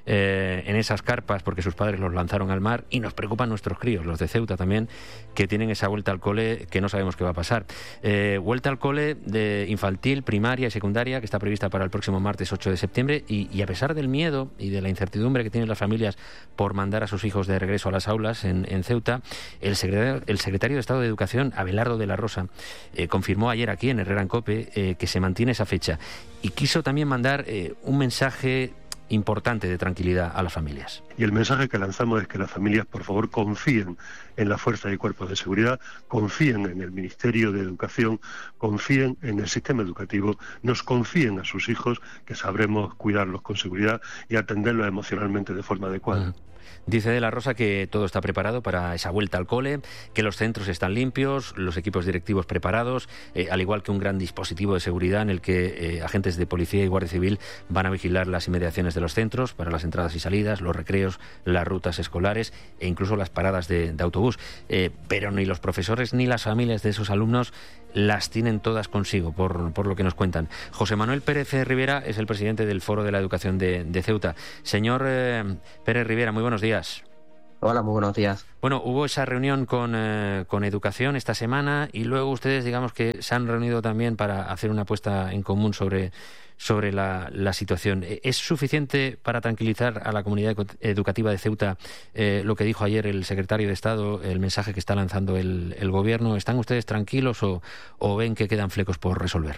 eh, en esas carpas porque sus padres los lanzaron al mar y nos preocupan nuestros críos, los de Ceuta también, que tienen esa vuelta al cole que no sabemos qué va a pasar. Eh, vuelta al cole de infantil, primaria y secundaria que está prevista para el próximo martes ocho de septiembre y, y a pesar del miedo y de la incertidumbre que tienen las familias por mandar a sus hijos de regreso a las aulas en, en Ceuta, el secretario, el secretario de Estado de Educación, Abelardo de la Rosa, eh, confirmó ayer aquí en Herrera en COPE eh, que se mantiene esa fecha y quiso también mandar eh, un mensaje importante de tranquilidad a las familias. Y el mensaje que lanzamos es que las familias, por favor, confíen en las fuerzas y cuerpos de seguridad, confíen en el Ministerio de Educación, confíen en el sistema educativo, nos confíen a sus hijos, que sabremos cuidarlos con seguridad y atenderlos emocionalmente de forma adecuada. Uh-huh. Dice De la Rosa que todo está preparado para esa vuelta al cole, que los centros están limpios, los equipos directivos preparados, eh, al igual que un gran dispositivo de seguridad en el que eh, agentes de policía y guardia civil van a vigilar las inmediaciones de los centros para las entradas y salidas, los recreos, las rutas escolares e incluso las paradas de, de autobús. Eh, pero ni los profesores ni las familias de esos alumnos las tienen todas consigo, por, por lo que nos cuentan. José Manuel Pérez Rivera es el presidente del Foro de la Educación de, de Ceuta. Señor eh, Pérez Rivera, muy buenos días. Hola, muy buenos días. Bueno, hubo esa reunión con, eh, con Educación esta semana y luego ustedes, digamos que se han reunido también para hacer una apuesta en común sobre, sobre la, la situación. ¿Es suficiente para tranquilizar a la comunidad educativa de Ceuta eh, lo que dijo ayer el secretario de Estado, el mensaje que está lanzando el, el Gobierno? ¿Están ustedes tranquilos o, o ven que quedan flecos por resolver?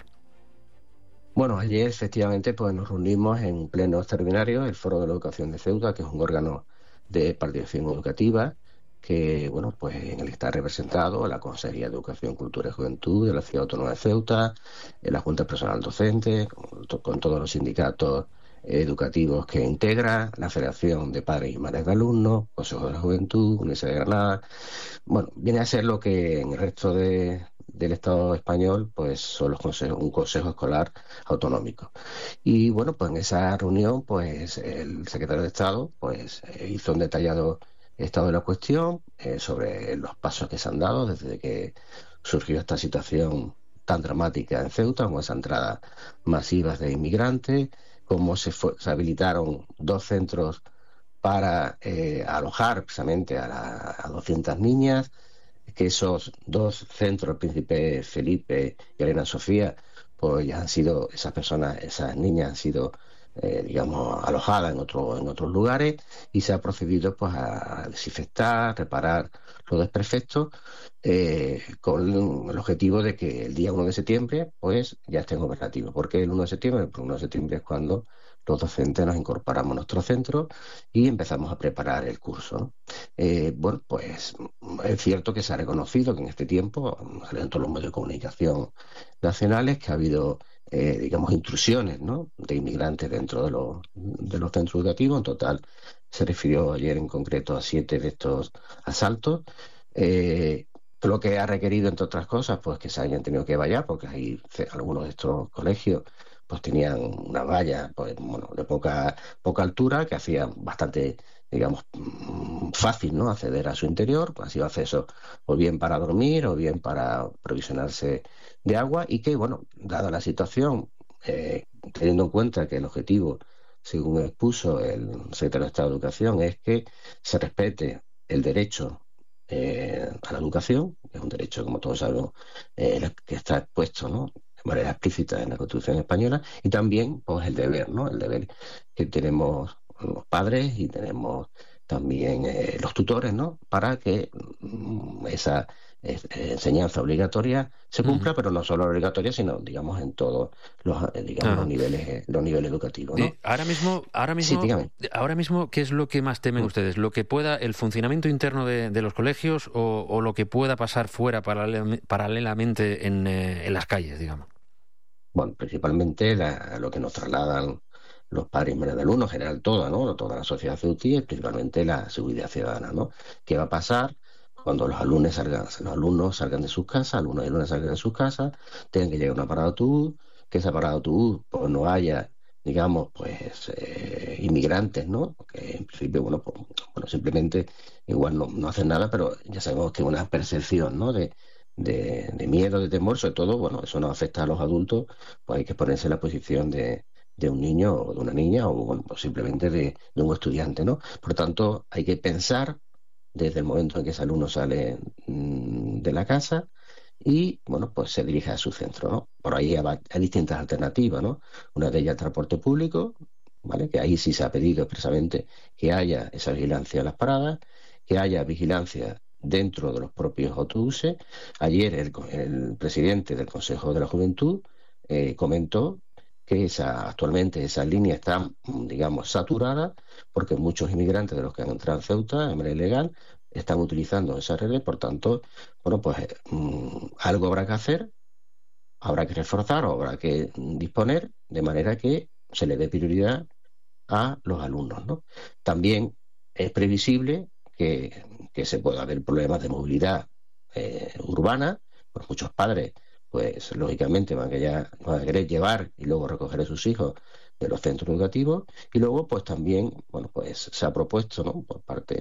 Bueno, ayer efectivamente pues nos reunimos en pleno extraordinario el Foro de la Educación de Ceuta, que es un órgano de participación educativa que, bueno, pues en el que está representado la Consejería de Educación, Cultura y Juventud de la Ciudad Autónoma de Ceuta, la Junta Personal Docente, con, con todos los sindicatos educativos que integra, la Federación de Padres y Madres de Alumnos, Consejo de la Juventud, Universidad de Granada. Bueno, viene a ser lo que en el resto de, del Estado español pues son los consejos, un consejo escolar autonómico. Y bueno, pues en esa reunión pues el secretario de Estado pues hizo un detallado estado de la cuestión eh, sobre los pasos que se han dado desde que surgió esta situación tan dramática en Ceuta, con esa entrada masiva de inmigrantes, cómo se, fue, se habilitaron dos centros para eh, alojar precisamente a, la, a doscientas niñas, que esos dos centros, el Príncipe Felipe y Elena Sofía, pues ya han sido, esas personas, esas niñas han sido Eh, digamos, alojada en otro, en otros lugares, y se ha procedido pues a desinfectar, reparar los desperfectos eh, con el objetivo de que el día uno de septiembre pues ya estén operativos. ¿Por qué el uno de septiembre? Porque el uno de septiembre es cuando los docentes nos incorporamos a nuestro centro y empezamos a preparar el curso, ¿no? Eh, bueno, pues es cierto que se ha reconocido que en este tiempo, en todos los medios de comunicación nacionales, que ha habido Eh, digamos, intrusiones, ¿no?, de inmigrantes dentro de los, de los centros educativos. En total se refirió ayer en concreto a siete de estos asaltos, eh, lo que ha requerido, entre otras cosas, pues que se hayan tenido que vallar, porque hay algunos de estos colegios pues tenían una valla pues, bueno, de poca, poca altura, que hacía bastante, digamos, fácil, ¿no?, acceder a su interior, pues ha sido acceso o bien para dormir o bien para provisionarse de agua, y que, bueno, dada la situación, eh, teniendo en cuenta que el objetivo, según expuso el secretario de Estado de Educación, es que se respete el derecho eh, a la educación, que es un derecho, como todos sabemos, eh, que está expuesto, ¿no?, de manera explícita en la Constitución española, y también pues el deber, ¿no?, el deber que tenemos los padres y tenemos también eh, los tutores, ¿no?, para que mm, esa eh, enseñanza obligatoria se cumpla, uh-huh. pero no solo obligatoria, sino, digamos, en todos los, eh, digamos, uh-huh. los niveles eh, los niveles educativos, ¿no? Sí, ahora mismo, ahora mismo, sí, ahora mismo, ¿qué es lo que más temen uh-huh. ustedes? ¿Lo que pueda, el funcionamiento interno de, de los colegios o, o lo que pueda pasar fuera paralel, paralelamente en, eh, en las calles, digamos? Bueno, principalmente la, lo que nos trasladan los padres y madres de alumnos, en general toda, ¿no?, toda la sociedad ceutí, principalmente la seguridad ciudadana, ¿no? ¿Qué va a pasar cuando los alumnos salgan, los alumnos salgan de sus casas, alumnos y alumnas salgan de sus casas, tengan que llegar a una parada de autobús, que esa parada de autobús pues no haya, digamos, pues eh, inmigrantes, ¿no? Que en principio, bueno, pues, bueno simplemente igual no, no hacen nada, pero ya sabemos que una percepción, ¿no?, de De, de miedo, de temor, sobre todo, bueno, eso nos afecta a los adultos, pues hay que ponerse en la posición de, de un niño o de una niña o, bueno, pues simplemente de, de un estudiante, ¿no? Por tanto, hay que pensar desde el momento en que ese alumno sale mmm, de la casa y, bueno, pues se dirige a su centro, ¿no? Por ahí hay, hay distintas alternativas, ¿no? Una de ellas el transporte público, ¿vale?, que ahí sí se ha pedido expresamente que haya esa vigilancia en las paradas, que haya vigilancia dentro de los propios autobuses. Ayer el, el presidente del Consejo de la Juventud eh, comentó que esa, actualmente esa línea está, digamos, saturada, porque muchos inmigrantes de los que han entrado en Ceuta de manera ilegal están utilizando esa red, por tanto, bueno, pues mmm, algo habrá que hacer, habrá que reforzar o habrá que disponer de manera que se le dé prioridad a los alumnos, ¿no? También es previsible que, que se pueda haber problemas de movilidad eh, urbana, pues muchos padres pues lógicamente van a, ya, van a querer llevar y luego recoger a sus hijos de los centros educativos, y luego pues también, bueno, pues se ha propuesto, ¿no?, por parte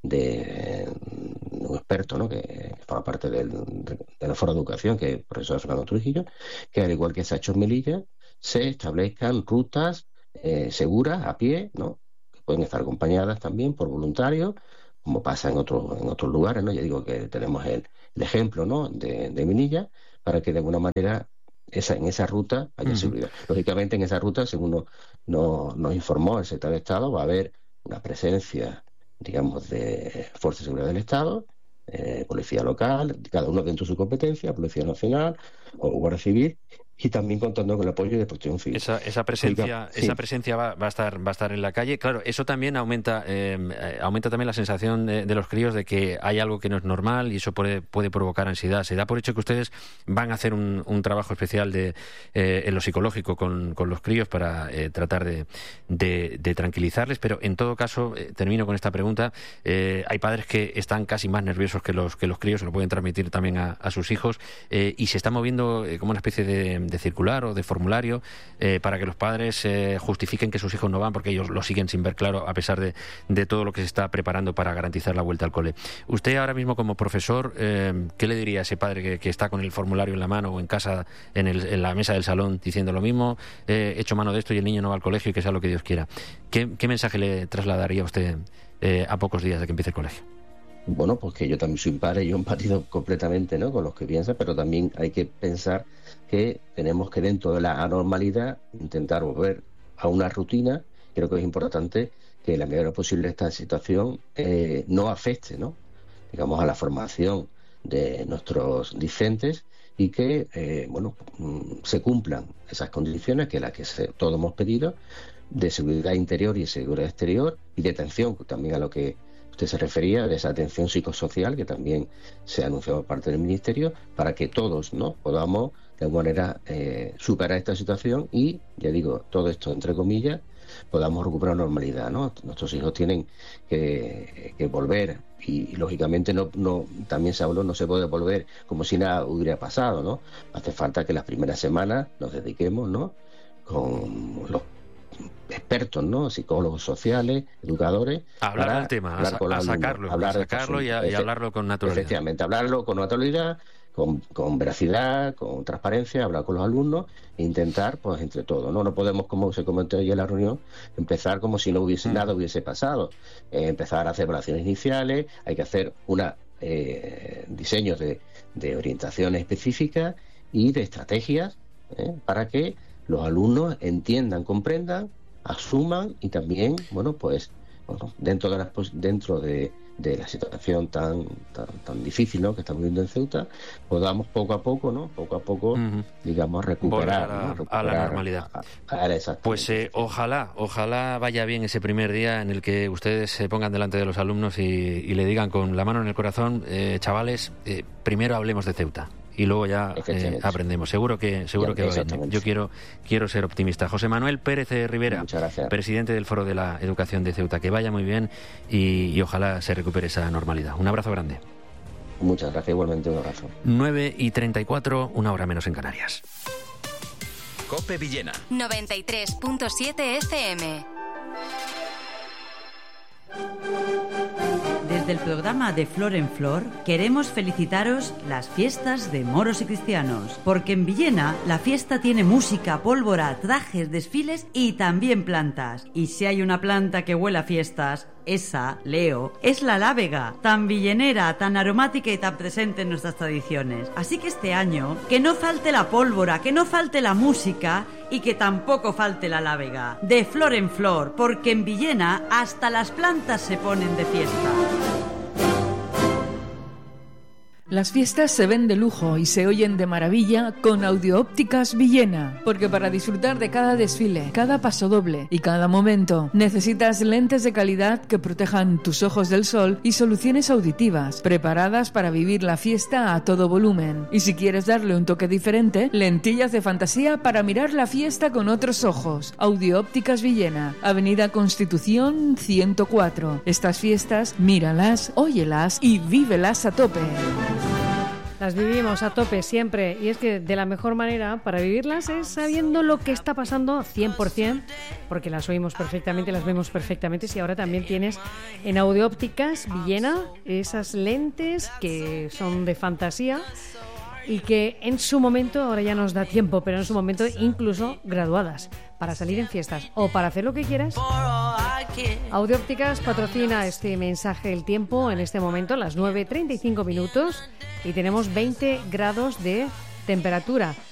de un experto, ¿no?, que, que forma parte del, de, de la Foro de Educación, que es el profesor Fernando Trujillo, que al igual que se ha hecho en Melilla, se establezcan rutas eh, seguras a pie, ¿no?, que pueden estar acompañadas también por voluntarios, como pasa en otros en otros lugares, ¿no? Ya digo que tenemos el, el ejemplo, ¿no?, de, de Melilla, para que de alguna manera esa, en esa ruta haya uh-huh. seguridad. Lógicamente en esa ruta, según nos, nos, nos informó el secretario de Estado, va a haber una presencia, digamos, de Fuerzas de Seguridad del Estado, eh, Policía Local, cada uno dentro de su competencia, Policía Nacional o Guardia Civil, y también contando con el apoyo de Protección Civil. Esa, esa presencia, Oiga, esa sí. presencia va, va a estar, va a estar en la calle. Claro, eso también aumenta, eh, aumenta también la sensación de, de los críos de que hay algo que no es normal y eso puede, puede provocar ansiedad. Se da por hecho que ustedes van a hacer un, un trabajo especial de, eh, en lo psicológico con, con los críos para eh, tratar de, de, de tranquilizarles, pero en todo caso, eh, termino con esta pregunta, eh, hay padres que están casi más nerviosos que los, que los críos, se lo pueden transmitir también a, a sus hijos, eh, y se está moviendo eh, como una especie de, de circular o de formulario eh, para que los padres eh, justifiquen que sus hijos no van porque ellos lo siguen sin ver claro a pesar de, de todo lo que se está preparando para garantizar la vuelta al cole. Usted ahora mismo como profesor, eh, ¿qué le diría a ese padre que, que está con el formulario en la mano o en casa, en, el, en la mesa del salón, diciendo lo mismo, he eh, hecho mano de esto y el niño no va al colegio y que sea lo que Dios quiera? ¿Qué, qué mensaje le trasladaría a usted eh, a pocos días de que empiece el colegio? Bueno, pues que yo también soy padre y yo empatizo completamente, ¿no?, con los que piensan, pero también hay que pensar que tenemos que, dentro de la anormalidad, intentar volver a una rutina. Creo que es importante que la medida posible esta situación eh, no afecte, ¿no?, digamos, a la formación de nuestros discentes y que, eh, bueno, se cumplan esas condiciones que las que se, todos hemos pedido, de seguridad interior y seguridad exterior, y de atención también a lo que usted se refería, de esa atención psicosocial que también se ha anunciado por parte del Ministerio, para que todos, ¿no?, podamos de alguna manera eh, superar esta situación y, ya digo, todo esto entre comillas, podamos recuperar normalidad, ¿no? Nuestros hijos tienen que, que volver y, y lógicamente no, no también se habló, no se puede volver como si nada hubiera pasado, ¿no? Hace falta que las primeras semanas nos dediquemos, ¿no?, con los expertos, ¿no?, psicólogos sociales, educadores, hablar del tema, a, a sacarlo, hablar a sacarlo y, a, y hablarlo con naturalidad. Efectivamente, hablarlo con naturalidad, con, con veracidad, con transparencia, hablar con los alumnos e intentar, pues entre todos, ¿no? No podemos, como se comentó ayer en la reunión, empezar como si no hubiese mm. nada hubiese pasado. Eh, empezar a hacer evaluaciones iniciales, hay que hacer una eh, diseños de, de orientaciones específicas y de estrategias eh, para que los alumnos entiendan, comprendan, asuman y también, bueno, pues bueno, dentro de la, dentro de, de la situación tan, tan tan difícil, ¿no?, que estamos viviendo en Ceuta, podamos poco a poco, ¿no?, poco a poco, uh-huh. digamos, recuperar, a, ¿no? recuperar a la normalidad. A, a, a pues eh, ojalá, ojalá vaya bien ese primer día en el que ustedes se pongan delante de los alumnos y, y le digan con la mano en el corazón, eh, chavales, eh, primero hablemos de Ceuta. Y luego ya eh, aprendemos. Seguro que seguro ya, que va bien. Yo quiero quiero ser optimista. José Manuel Pérez Rivera, presidente del Foro de la Educación de Ceuta. Que vaya muy bien y, y ojalá se recupere esa normalidad. Un abrazo grande. Muchas gracias, igualmente un abrazo. nueve y treinta y cuatro, una hora menos en Canarias. COPE Villena. noventa y tres punto siete F M. Desde el programa de Flor en Flor queremos felicitaros las fiestas de moros y cristianos, porque en Villena la fiesta tiene música, pólvora, trajes, desfiles y también plantas. Y si hay una planta que huele a fiestas, esa, Leo, es la lábega, tan villenera, tan aromática y tan presente en nuestras tradiciones. Así que este año, que no falte la pólvora, que no falte la música y que tampoco falte la lábega. De flor en flor, porque en Villena hasta las plantas se ponen de fiesta. Las fiestas se ven de lujo y se oyen de maravilla con Audiópticas Villena, porque para disfrutar de cada desfile, cada pasodoble y cada momento necesitas lentes de calidad que protejan tus ojos del sol y soluciones auditivas preparadas para vivir la fiesta a todo volumen. Y si quieres darle un toque diferente, lentillas de fantasía para mirar la fiesta con otros ojos. Audiópticas Villena, Avenida Constitución ciento cuatro. Estas fiestas, míralas, óyelas y vívelas a tope. Las vivimos a tope siempre, y es que de la mejor manera para vivirlas es sabiendo lo que está pasando cien por ciento, porque las oímos perfectamente, las vemos perfectamente. Y ahora también tienes en Audiópticas Villena esas lentes que son de fantasía y que en su momento, ahora ya nos da tiempo, pero en su momento incluso graduadas para salir en fiestas o para hacer lo que quieras. Audiópticas patrocina este mensaje del tiempo en este momento, las nueve treinta y cinco minutos, y tenemos veinte grados de temperatura.